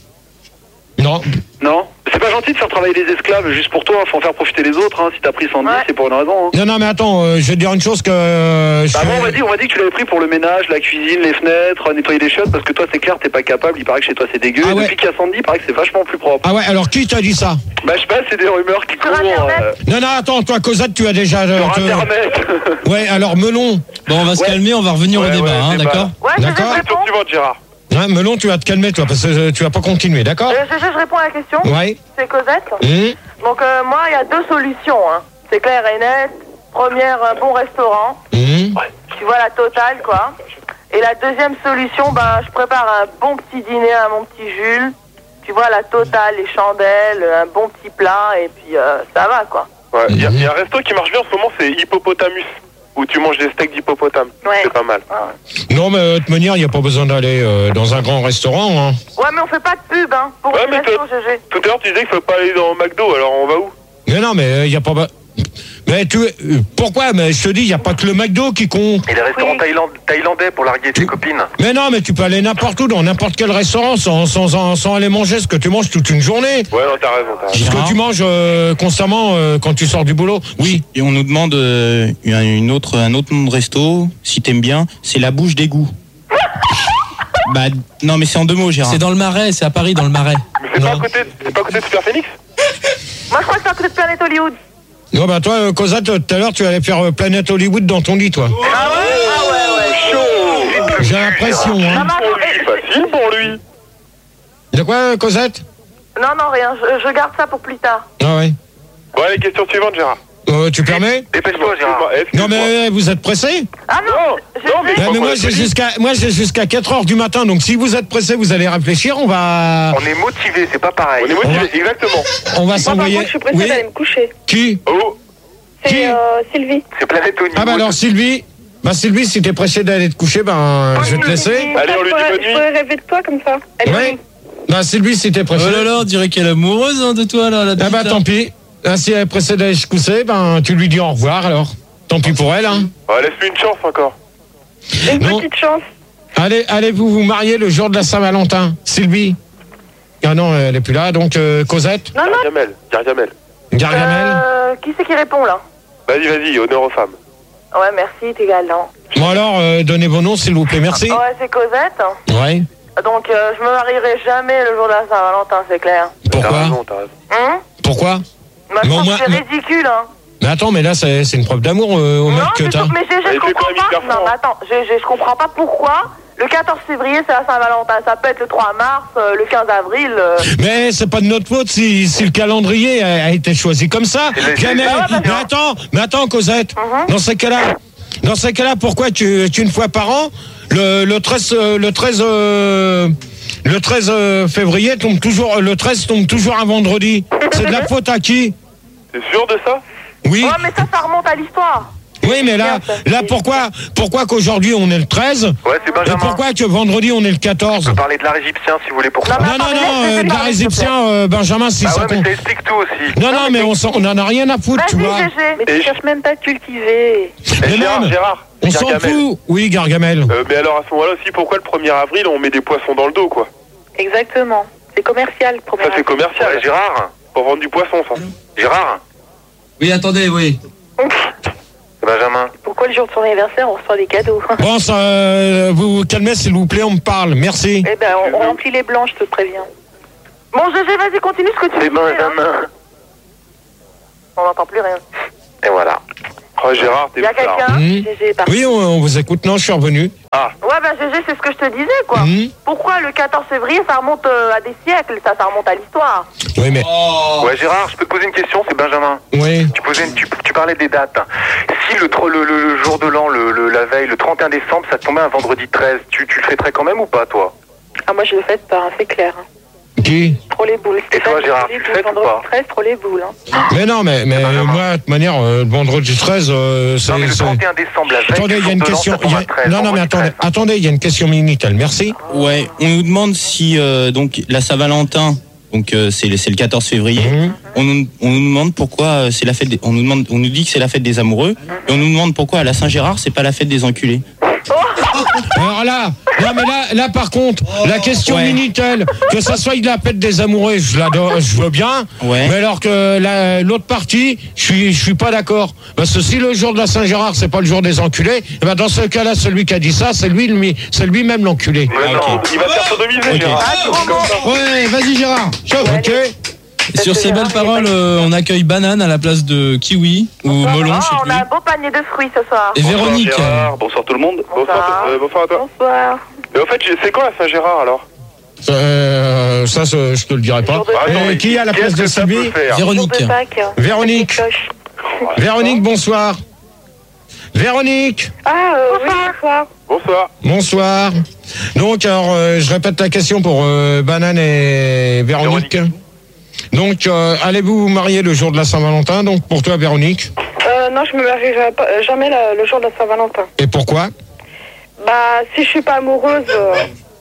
Non. Non. C'est pas gentil de faire travailler les esclaves juste pour toi. Faut en faire profiter les autres. Hein. Si t'as pris Sandy, Ouais. c'est pour une raison. Hein. Non, non, mais attends, euh, je vais te dire une chose que. euh, je Bah, fais- moi, on m'a dit, on m'a dit que tu l'avais pris pour le ménage, la cuisine, les fenêtres, nettoyer les chiottes, parce que toi, c'est clair, t'es pas capable. Il paraît que chez toi, c'est dégueu. Ah Et ouais. depuis qu'il y a Sandy, il paraît que c'est vachement plus propre. Ah ouais, alors qui t'a dit ça? Bah, je sais pas, c'est des rumeurs qui Sur courent. Internet. euh, Non, non, attends, toi, Cosette, tu as déjà. euh, sur te- Internet. Ouais, alors melon. Bon, on va se Ouais. calmer, on va revenir au Ouais, débat, ouais, hein, débat. d'accord? Ouais, G G, D'accord. je Question réponds. suivante, Gérard. Hein, melon, tu vas te calmer, toi, parce que euh, tu vas pas continuer, d'accord? Euh, G G, je réponds à la question. Ouais. C'est Cosette. Hum. Donc euh, moi, il y a deux solutions. Hein. C'est clair et net. Première, un bon restaurant. Hum. Tu vois la totale, quoi. Et la deuxième solution, ben, je prépare un bon petit dîner à mon petit Jules. Tu vois la totale, les chandelles, un bon petit plat, et puis euh, ça va, quoi. Ouais, il y, a- il y a un resto qui marche bien en ce moment, c'est Hippopotamus, où tu manges des steaks d'hippopotame. Ouais. C'est pas mal. Non, mais euh, de toute manière, il n'y a pas besoin d'aller euh, dans un grand restaurant. Hein. Ouais, mais on fait pas de pub, hein, pour Ouais, une mais resto, t'as- G G. Tout à l'heure, tu disais qu'il faut pas aller dans McDo, alors on va où? Mais non, mais il n'y a pas. Mais tu. euh, Pourquoi? Mais je te dis, il n'y a pas que le McDo qui compte. Et les restaurants Oui. thaïland- thaïlandais pour larguer tes copines. Mais non, mais tu peux aller n'importe où, dans n'importe quel restaurant, sans, sans, sans, sans aller manger ce que tu manges toute une journée. Ouais, non, t'as raison, t'as raison. Ce que Gérard tu manges euh, constamment euh, quand tu sors du boulot. Oui. Et on nous demande euh, un- une autre, un autre nom de resto, si t'aimes bien, c'est la bouche d'égout. Bah, non, mais c'est en deux mots, Gérard. C'est dans le Marais, c'est à Paris, dans le Marais. Mais c'est pas, à Non. côté de- c'est pas à côté de Super Phoenix? Moi, je crois que c'est à côté de Planète Hollywood. Non, bah toi, euh, Cosette, tout à l'heure, tu allais faire euh, Planète Hollywood dans ton lit, toi. Ah ouais, ah ouais, ouais. Chaud! J'ai l'impression, Non, hein. mais Pour attends, lui, eh, facile pour lui. De quoi, euh, Cosette? non, non, rien, je, je garde ça pour plus tard. Ah ouais. Bon, allez, question suivante, Gérard. Euh, tu permets? Dépêche-toi, Gérard. Excuse-moi, excuse-moi. Non, mais euh, vous êtes pressé? Ah non, Non, G G, non, mais- Ouais, mais moi, Ouais, j'ai vas-y. jusqu'à moi j'ai jusqu'à quatre heures du matin, donc si vous êtes pressé, vous allez réfléchir, on va On est motivé, c'est pas pareil. On est motivé, exactement. on va Moi, par s'envoyer. contre, je suis pressée Oui. d'aller me coucher. Qui? Oh, Qui C'est euh, Sylvie. C'est Planète Hollywood. Ah bah alors Sylvie, bah Sylvie, si t'es pressé d'aller te coucher, ben je vais te laisser. Allez, on lui dit je pourrais- bonne je nuit. pourrais rêver de toi comme ça. Allez, Ouais. Bah Sylvie, si t'es pressé. Oh là là, on dirait qu'elle est amoureuse hein, de toi, là, la Ah petite, bah là. tant pis. Ah, si elle est pressée d'aller se coucher, ben tu lui dis au revoir alors. Tant pis pour elle, hein. Ouais, laisse-lui une chance encore. une Non. petite chance. Allez, allez-vous vous marier le jour de la Saint-Valentin, Sylvie? Ah non, elle est plus là, donc euh, Cosette, non, non. Gargamel, Gargamel. Gargamel. Euh, qui c'est qui répond, là? Vas-y, vas-y, honneur aux femmes. Ouais, merci, t'es galant. Bon alors, euh, donnez vos noms s'il vous plaît, merci. Ouais, c'est Cosette. Ouais. Donc, euh, je me marierai jamais le jour de la Saint-Valentin, c'est clair. T'as Pourquoi? raison, t'as raison. Hein? Pourquoi? Bah, je Bon, trouve moi- que c'est ridicule, hein. Mais attends, mais là c'est c'est une preuve d'amour euh, au Non, mec que c'est t'as. tout- mais G G, Elle je fait quand comprends même pas. hyper Non, fort. mais attends, G G, je comprends pas pourquoi Le quatorze février, c'est la Saint-Valentin. Ça peut être le trois mars, euh, le quinze avril. Euh... Mais c'est pas de notre faute si, si le calendrier a, a été choisi comme ça. Jamais. Ah ouais, mais attends, mais attends, Cosette. Uh-huh. Dans ces cas-là, dans ces cas-là, pourquoi tu, tu une fois par an, le, le treize, le treize, euh, le treize février tombe toujours, le treize tombe toujours un vendredi. C'est de la faute à qui? T'es sûr de ça? Oui. Ouais, mais ça, ça remonte à l'histoire. Oui, mais là, là, pourquoi, pourquoi qu'aujourd'hui on est le treize? Ouais, c'est Benjamin. Et pourquoi que vendredi on est le quatorze? On peut parler de l'art égyptien si vous voulez pour ça. Non, non, non, euh, l'art égyptien, euh, Benjamin, si Bah ça ouais, mais compte. ça explique tout aussi. Non, non, mais on, s'en- on en a rien à foutre, tu vois. Vas-y, G G. Mais tu cherches même pas à cultiver. Mais Gérard, même, Gérard, on s'en Gargamel. fout. Oui, Gargamel. Euh, mais alors à ce moment-là aussi, pourquoi le premier avril on met des poissons dans le dos, quoi? Exactement. C'est commercial, le premier Ça c'est commercial. Ouais, Gérard. Pour vendre du poisson, ça. Gérard. Oui, attendez, oui. C'est Benjamin. Pourquoi le jour de son anniversaire, on reçoit des cadeaux? Bon, ça, euh, vous vous calmez, s'il vous plaît, on me parle. Merci. Eh ben, on, on remplit les blancs, je te préviens. Bon, G G, vas-y, continue ce que tu C'est disais, hein. Benjamin. On n'entend plus rien. Et voilà. Oh Gérard, t'es Il y a bizarre. quelqu'un? Mmh. G G est parti. Oui, on, on vous écoute. Non, je suis revenu. Ah, Ouais, ben G G, c'est ce que je te disais, quoi. Mmh. Pourquoi le quatorze février, ça remonte euh, à des siècles, ça, ça remonte à l'histoire. Oui, mais. Ouais, Gérard, je peux te poser une question, c'est Benjamin. Oui. Tu, posais une- tu, tu parlais des dates. Si le, tro- le, le, le jour de l'an, le, le- la veille, le trente et un décembre, ça tombait un vendredi treize, tu, tu le fêterais quand même ou pas, toi? Ah, moi, je le fête pas, hein, c'est clair. Hein. Qui? Trop les boules. Et toi, Gérard, tu le fêtes ou pas? treize, trop les boules. Hein. Mais non, mais, mais euh, moi, de toute manière, euh, le vendredi treize, euh, c'est. Non, mais le c'est- trente et un décembre, la veille. Attendez, du il y a jour une de l'an, question. ça tombe il y à a- treize, Non, non, mais vendredi attendez, treize. attendez, il y a une question Minitel. Merci. Ouais, on nous demande si euh, donc la Saint-Valentin, donc euh, c'est le- c'est le quatorze février. Mmh. On nous on nous demande pourquoi euh, c'est la fête. Des, on nous demande, on nous dit que c'est la fête des amoureux, et on nous demande pourquoi à la Saint-Gérard c'est pas la fête des enculés. Alors là, non mais là, là par contre, la question Ouais. Minitel, que ça soit de la fête des amoureux, je l'adore, je veux bien. Ouais. Mais alors que la- l'autre partie, je suis, je suis pas d'accord. Parce que si le jour de la Saint-Gérard, c'est pas le jour des enculés, eh ben dans ce cas-là, celui qui a dit ça, c'est lui, lui, c'est lui-même l'enculé. mais non, ok. il va te faire sodomiser, Ok. Gérard. Ah, gros mot. Ouais, vas-y Gérard. Chauffe. Ok. Et sur ces belles paroles, euh, on accueille Banane à la place de Kiwi ou Melon, je sais Oh, on plus. a un beau panier de fruits ce soir. Et Véronique. Bonsoir, Gérard. Bonsoir tout le monde. Bonsoir, Bonsoir. euh, bonsoir à toi. Bonsoir. Mais au fait, c'est quoi la Saint-Gérard alors? Euh, ça, c'est- je te le dirai pas. Jour de- Bah, attends, Et mais qui est à la place qu'est-ce de que ça peut Sylvie? faire? Jour Véronique. de Pâques. Véronique. Avec les cloches. Véronique, bonsoir. Véronique, Ah, euh, oui, bonsoir. Bonsoir. bonsoir. Donc, alors, euh, je répète la question pour euh, Banane et Véronique. Donc, euh, allez-vous vous marier le jour de la Saint-Valentin? Donc, pour toi, Véronique. Euh, non, je me marierai pas, euh, jamais la- le jour de la Saint-Valentin. Et pourquoi? Bah, si je suis pas amoureuse, euh,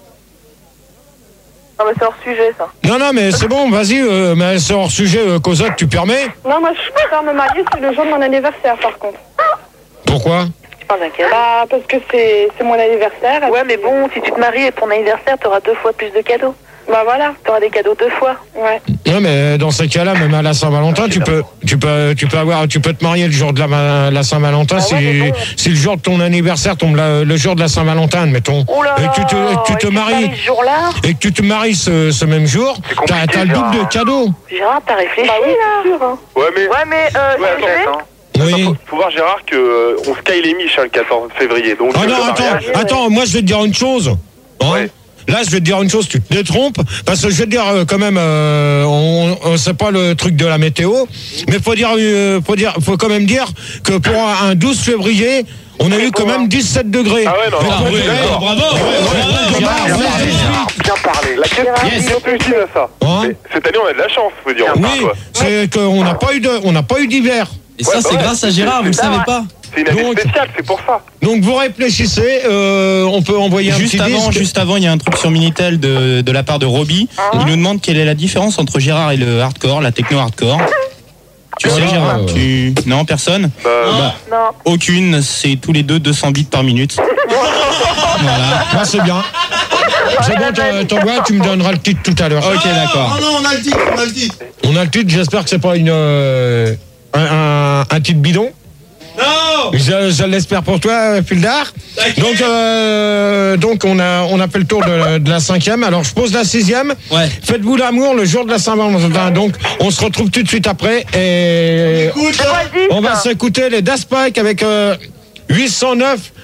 Non, mais c'est hors sujet, ça. Non, non, mais c'est bon, vas-y, euh, mais c'est hors sujet, euh, Cosette, tu permets? non, moi, je préfère me marier, c'est le jour de mon anniversaire, par contre. Pourquoi? Tu parles d'un cadeau? Bah, parce que c'est c'est mon anniversaire. et Ouais, puis- mais bon, si tu te maries et ton anniversaire, t'auras deux fois plus de cadeaux. Bah, voilà. T'auras des cadeaux deux fois. Ouais. Non, mais dans ces cas-là, même à la Saint-Valentin, tu peux, tu peux, tu peux avoir, tu peux te marier le jour de la, la Saint-Valentin Ah si, ouais, mais bon. si le jour de ton anniversaire tombe la- le jour de la Saint-Valentin, admettons. Oh là et que tu te, là, et que tu te et maries, maries ce jour-là. et que tu te maries ce, ce même jour, t'as, compliqué, t'as le double de Gérard. cadeaux. Gérard, t'as réfléchi, Bah oui, là. c'est sûr, hein. Ouais, mais Ouais, mais, euh, Ouais, G G, Peut-être, hein. Oui. faut, faut voir Gérard que euh, on se caille les miches hein, le quatorze février. Donc Ah euh, non, le attends, mariage- attends, moi je vais te dire une chose. Hein. Ouais. Là, je vais te dire une chose, tu te détrompes, parce que je vais te dire euh, quand même, euh, on, on sait pas le truc de la météo, mais faut dire, euh, faut dire, faut quand même dire que pour un, un douze février, on a eu quand même dix-sept degrés. Ah ouais, non, Mais non, pour- oui, d'accord. Bravo. Gérard, Bien ouais, parlé, Gérard. Bien parlé. La question est utile à ça. Hein Mais cette année, on a de la chance, faut dire. Enfin, Oui, quoi. c'est qu'on n'a pas eu de, on n'a pas eu d'hiver. Et ça, Ouais, c'est bah ouais. grâce à Gérard, vous le savez pas. C'est une année Donc- spéciale, c'est pour ça. Donc vous réfléchissez, euh, on peut envoyer un Juste petit avant, disque. juste avant, il y a un truc sur Minitel de, de la part de Roby. Il nous demande quelle est la différence entre Gérard et le hardcore, la techno hardcore. Tu sais, Voilà, Gérard euh, tu... Non, personne. Bah, Bah, Non. aucune. C'est tous les deux deux cents bits par minute. Voilà. Ah, c'est bien. C'est bon, t'en- t'envoies, tu me donneras le titre tout à l'heure. Ok, d'accord. Non, non, on a le titre, on a le titre. On a le titre, j'espère que c'est pas une, euh, un, un, un titre bidon. Non. Je, je l'espère pour toi, Pildar. Donc, euh, donc on a, on a fait le tour de, de la cinquième. Alors, je pose la sixième. Ouais. Faites-vous l'amour le jour de la Saint-Valentin. Donc, on se retrouve tout de suite après et Écoute, Vas-y, on va ça. s'écouter les Daft Punk avec euh, huit cent neuf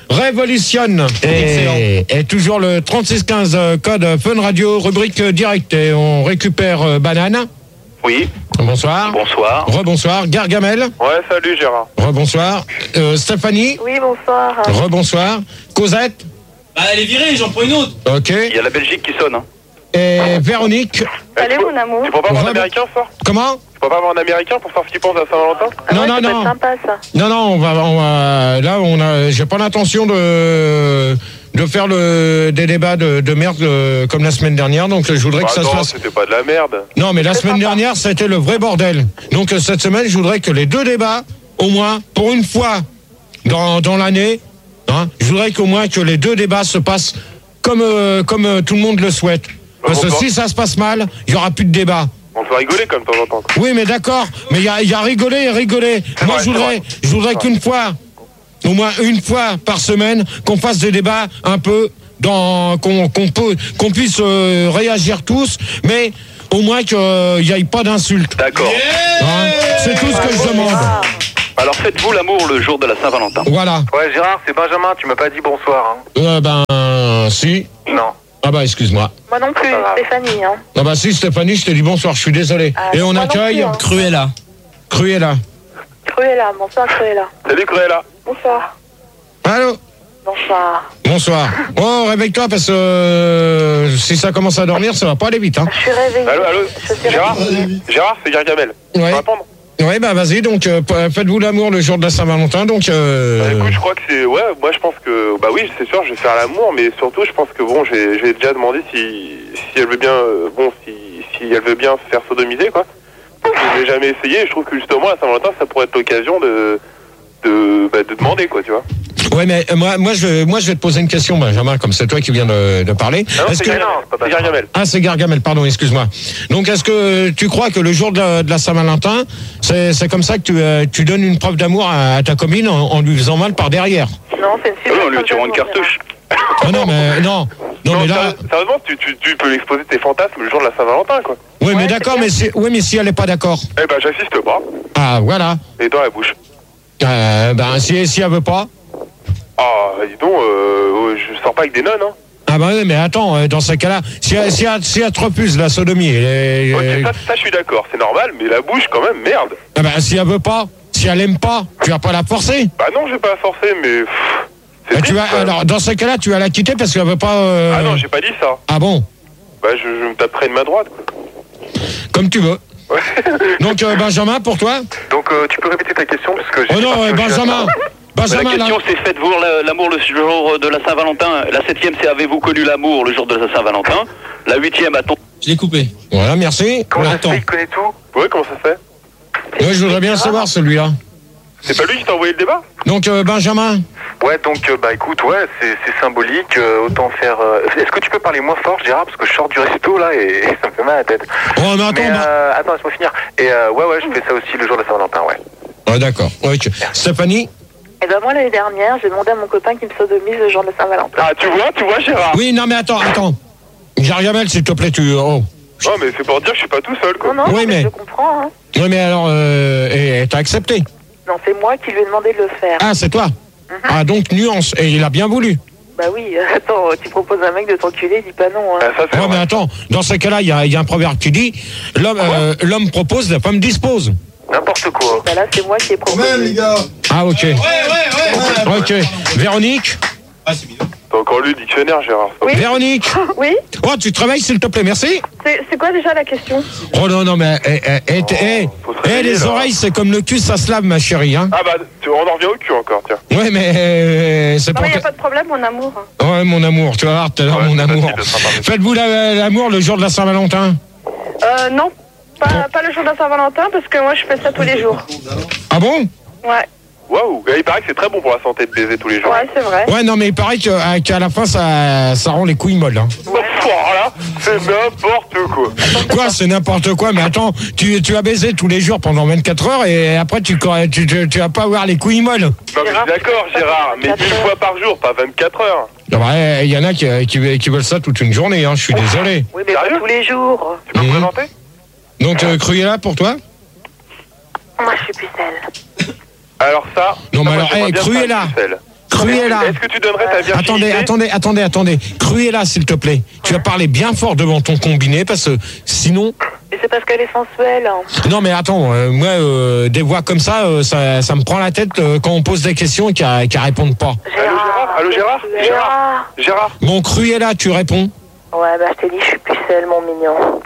révolutionne. Et, et toujours le trente-six quinze euh, code Fun Radio, rubrique euh, direct. Et on récupère euh, Banane. Oui. Bonsoir. Bonsoir. Rebonsoir. Gargamel. Ouais, salut Gérard. Rebonsoir. Euh, Stéphanie. Oui, bonsoir. Rebonsoir. Cosette. Bah, elle est virée, j'en prends une autre. Ok. Il y a la Belgique qui sonne. Hein. Et Véronique. Salut mon amour. Tu peux pas avoir un Rebe- américain ce soir? Comment? Tu peux pas avoir un américain pour savoir ce qu'il pense à Saint-Valentin? Ah Non, ouais, non, ça peut non. être sympa ça. Non, non, on va, on va là, on a, j'ai pas l'intention de, de faire le, des débats de, de merde euh, comme la semaine dernière, donc je voudrais Bah que ça non, se fasse. c'était pas de la merde. Non, mais la C'est semaine sympa. dernière, c'était le vrai bordel. Donc euh, cette semaine, je voudrais que les deux débats, au moins, pour une fois dans, dans l'année, hein, je voudrais qu'au moins que les deux débats se passent comme, euh, comme euh, tout le monde le souhaite. Parce que bon, si ça se passe mal, il y aura plus de débat. On peut rigoler comme de temps en temps. Oui, mais d'accord, mais il y a, il y a rigolé et rigolé. Moi, vrai, je voudrais, c'est je voudrais qu'une fois, au moins une fois par semaine, qu'on fasse des débats un peu dans, qu'on qu'on peut, qu'on puisse euh, réagir tous, mais au moins qu'il n'y ait pas d'insultes. D'accord. Hein, c'est tout ce que je demande. Alors faites-vous l'amour le jour de la Saint-Valentin? Voilà. Ouais, Gérard, c'est Benjamin, tu m'as pas dit bonsoir. Hein. Euh, ben, si. Non. Ah bah, excuse-moi. Moi non plus, Stéphanie. Hein. Ah bah si, Stéphanie, je t'ai dit bonsoir, je suis désolé. Ah, et on moi non accueille plus, hein. Cruella. Cruella. Cruella, bonsoir Cruella. Salut Cruella. Bonsoir. Allô? Bonsoir. Bonsoir. Oh, réveille-toi parce que euh, si ça commence à dormir, ça va pas aller vite. Hein. Je suis réveillée. Allô, allô. Je suis Gérard Gérard, c'est Gargamel. Tu Ouais. peux répondre? Ouais, bah vas-y, donc euh, p- faites-vous l'amour le jour de la Saint-Valentin, donc... Euh... Bah, écoute, je crois que c'est... Ouais, moi je pense que... Bah oui, c'est sûr, je vais faire l'amour, mais surtout, je pense que bon, j'ai j'ai déjà demandé si, si elle veut bien... euh, bon, si, si elle veut bien se faire sodomiser, quoi. Je l'ai jamais essayé, et je trouve que justement, la Saint-Valentin, ça pourrait être l'occasion de... De, bah, de demander, quoi, tu vois. Ouais, mais euh, moi, moi, je, moi, je vais te poser une question, Benjamin, comme c'est toi qui viens de, de parler. Ah non, Est-ce c'est que... Gargamel, c'est Gargamel. Ah, c'est Gargamel, pardon, excuse-moi. Donc, est-ce que tu crois que le jour de la, de la Saint-Valentin, c'est c'est comme ça que tu, euh, tu donnes une preuve d'amour à, à ta copine en, en lui faisant mal par derrière? Non, c'est une Ah super. oui, en lui tirant une cartouche. Ah non, mais non. Non, Non, mais là... sérieux- sérieusement, tu, tu, tu peux exposer tes fantasmes le jour de la Saint-Valentin, quoi. Oui, mais Ouais, d'accord, c'est mais si, oui, mais si elle est pas d'accord. Eh ben, j'assiste pas. Ah, voilà. Et dans la bouche. Euh, ben, si, si elle veut pas... Ah, dis donc, euh, je sors pas avec des nonnes, hein. Ah bah oui, mais attends, euh, dans ce cas-là, si, elle- si, elle- si elle te refuse la sodomie, et, Ok, ça, ça je suis d'accord, c'est normal, mais la bouche, quand même, merde. ah bah, si elle veut pas, si elle aime pas, tu vas pas la forcer. Bah non, je vais pas la forcer, mais... pff, c'est Bah, tu triste, vas, quand même. alors, dans ce cas-là, tu vas la quitter parce qu'elle veut pas... euh, Ah non, j'ai pas dit ça. Ah bon? Bah, je, je me taperai de ma droite, quoi. Comme tu veux. Donc, euh, Benjamin, pour toi? Donc, euh, tu peux répéter ta question parce que j'ai Oh non, pas euh, pioché Benjamin! là-dedans. Benjamin, la question là. c'est faites-vous la- l'amour le jour de la Saint-Valentin. La septième c'est avez-vous connu l'amour le jour de la Saint-Valentin. La huitième a-t-on... Je l'ai coupé. Voilà, merci. Comment ça se Attends. fait, il connaît tout? Ouais, comment ça se fait? Ouais, je voudrais bien savoir celui-là. C'est pas lui qui t'a envoyé le débat? Donc, euh, Benjamin? Ouais, donc, euh, bah écoute, ouais, c'est c'est symbolique, euh, autant faire... euh, Est-ce que tu peux parler moins fort, Gérard, parce que je sors du resto, là, et, et ça me fait mal à la tête. Oh, mais attends, Mais, bah- euh, attends, laisse-moi finir. Et euh, ouais, ouais, je fais ça aussi le jour de la Saint-Valentin, ouais. Ouais, d'accord. Ok. Stéphanie? Et ben moi l'année dernière, j'ai demandé à mon copain qui me sodomise le jour de Saint-Valentin. Ah, tu vois, tu vois, Gérard? Oui, non, mais attends, attends. Gargamel, s'il te plaît, tu... Oh. Non, mais c'est pour dire que je suis pas tout seul, quoi. Non, non, Oui, mais mais- je comprends. Hein. Oui, mais alors, euh, et, et t'as accepté? Non, c'est moi qui lui ai demandé de le faire. Ah, c'est toi? Mhm. Ah, donc, nuance. Et il a bien voulu. Bah oui, euh, attends, tu proposes à un mec de t'enculer, dis pas non. Hein. Ah, ça, c'est Ouais, mais vrai. attends, dans ce cas-là, il y a, il y a un proverbe qui dit l'homme euh, l'homme propose, la femme dispose. N'importe quoi. Bah là, c'est moi qui ai Quand même, les proposé. gars. Ah, ok. Ouais, ouais, ouais. Ok. Véronique? Ah, c'est bidon. T'as encore lu le dictionnaire, Gérard. Oui. Véronique? Oui. Oh, tu te réveilles, s'il te plaît, merci. C'est c'est quoi déjà la question? Oh non, non, mais eh, eh, eh, eh, faut se eh, réveiller, les là. oreilles, c'est comme le cul, ça se lave, ma chérie. Hein. Ah bah, tu, on en revient au cul encore, tiens. Ouais, mais euh, c'est Non, pour... mais y a te- pas de problème, mon amour. Ouais, mon amour, tu vas voir tout à l'heure, Ouais, mon c'est amour. facile de se rattraper. Faites-vous la- l'amour le jour de la Saint-Valentin? Euh, non. Pas, pas le jour de la Saint-Valentin, parce que moi, je fais ça tous les jours. Ah bon? Ouais. Waouh, il paraît que c'est très bon pour la santé de baiser tous les jours. Ouais, c'est vrai. Ouais, non, mais il paraît que, euh, qu'à la fin, ça, ça rend les couilles molles. Hein. Oh, là, c'est n'importe quoi. Quoi, c'est n'importe quoi, mais attends, tu, tu as baisé tous les jours pendant vingt-quatre heures et après tu, tu, tu, tu vas pas avoir les couilles molles. Non, mais je suis d'accord, Gérard, mais une fois par jour, pas vingt-quatre heures. Ouais, il y en a qui, qui, qui veulent ça toute une journée, hein, je suis désolé. Oui, mais pas Sérieux tous les jours. Tu peux me Mhm. présenter? Donc, euh, Cruella pour toi? Moi, je suis pucelle. Alors ça... Non, ça, mais moi, alors, j'aimerais hey, bien Cruella. faire une pucelle. Cruella. Est-ce que tu donnerais ta virginité? Attendez, attendez, attendez, attendez. Cruella, s'il te plaît. Tu vas parler bien fort devant ton combiné parce que sinon. Mais c'est parce qu'elle est sensuelle. Non mais attends, euh, moi euh, des voix comme ça, euh, ça, ça me prend la tête euh, quand on pose des questions et qu'elles qu'elles répondent pas. Gérard. Allô Gérard? Gérard? Gérard? Bon, Cruella, tu réponds. Ouais, bah je t'ai dit, je suis pucelle, mon mignon.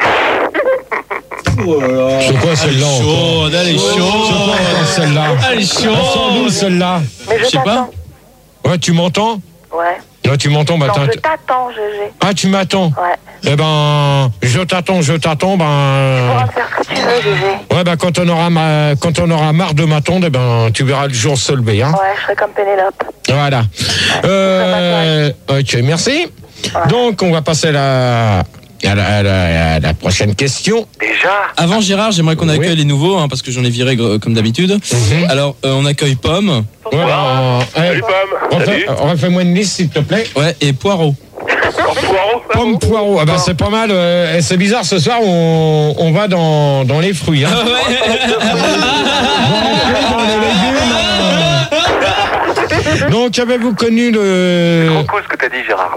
C'est quoi celle-là chaude, elle est chaude. C'est quoi encore celle-là? Elle est chaude. Elle sort d'où celle-là? Mais je Je sais pas. t'attends. Ouais, tu m'entends? Ouais. Là, tu m'entends? Bah, Non, t'as- je t'attends, G G. Ah, tu m'attends? Ouais. Eh ben, je t'attends, je t'attends, Tu ben. pourras faire ce que tu veux, G G. Ouais, ben quand on aura ma... quand on aura marre de m'attendre, eh ben tu verras le jour se lever, hein. Ouais, je serai comme Pénélope. Voilà. Euh... Ok, merci. Donc on va passer à la... À la, à la- à la prochaine question. Déjà? Avant Gérard, j'aimerais qu'on accueille Oui. les nouveaux, hein, parce que j'en ai viré gr- comme d'habitude. Alors, euh, on accueille Pomme. Ouais, euh, Salut Pomme. Salut. refais- refais-moi une liste s'il te plaît. Ouais, et Poireau. Poireau. Pomme poireau. Ah ben c'est pas mal. euh, et c'est bizarre ce soir on, on va dans, dans les fruits. Hein. Dans les légumes, euh. Donc avez-vous connu le. Trop cool ce que t'as dit, Gérard.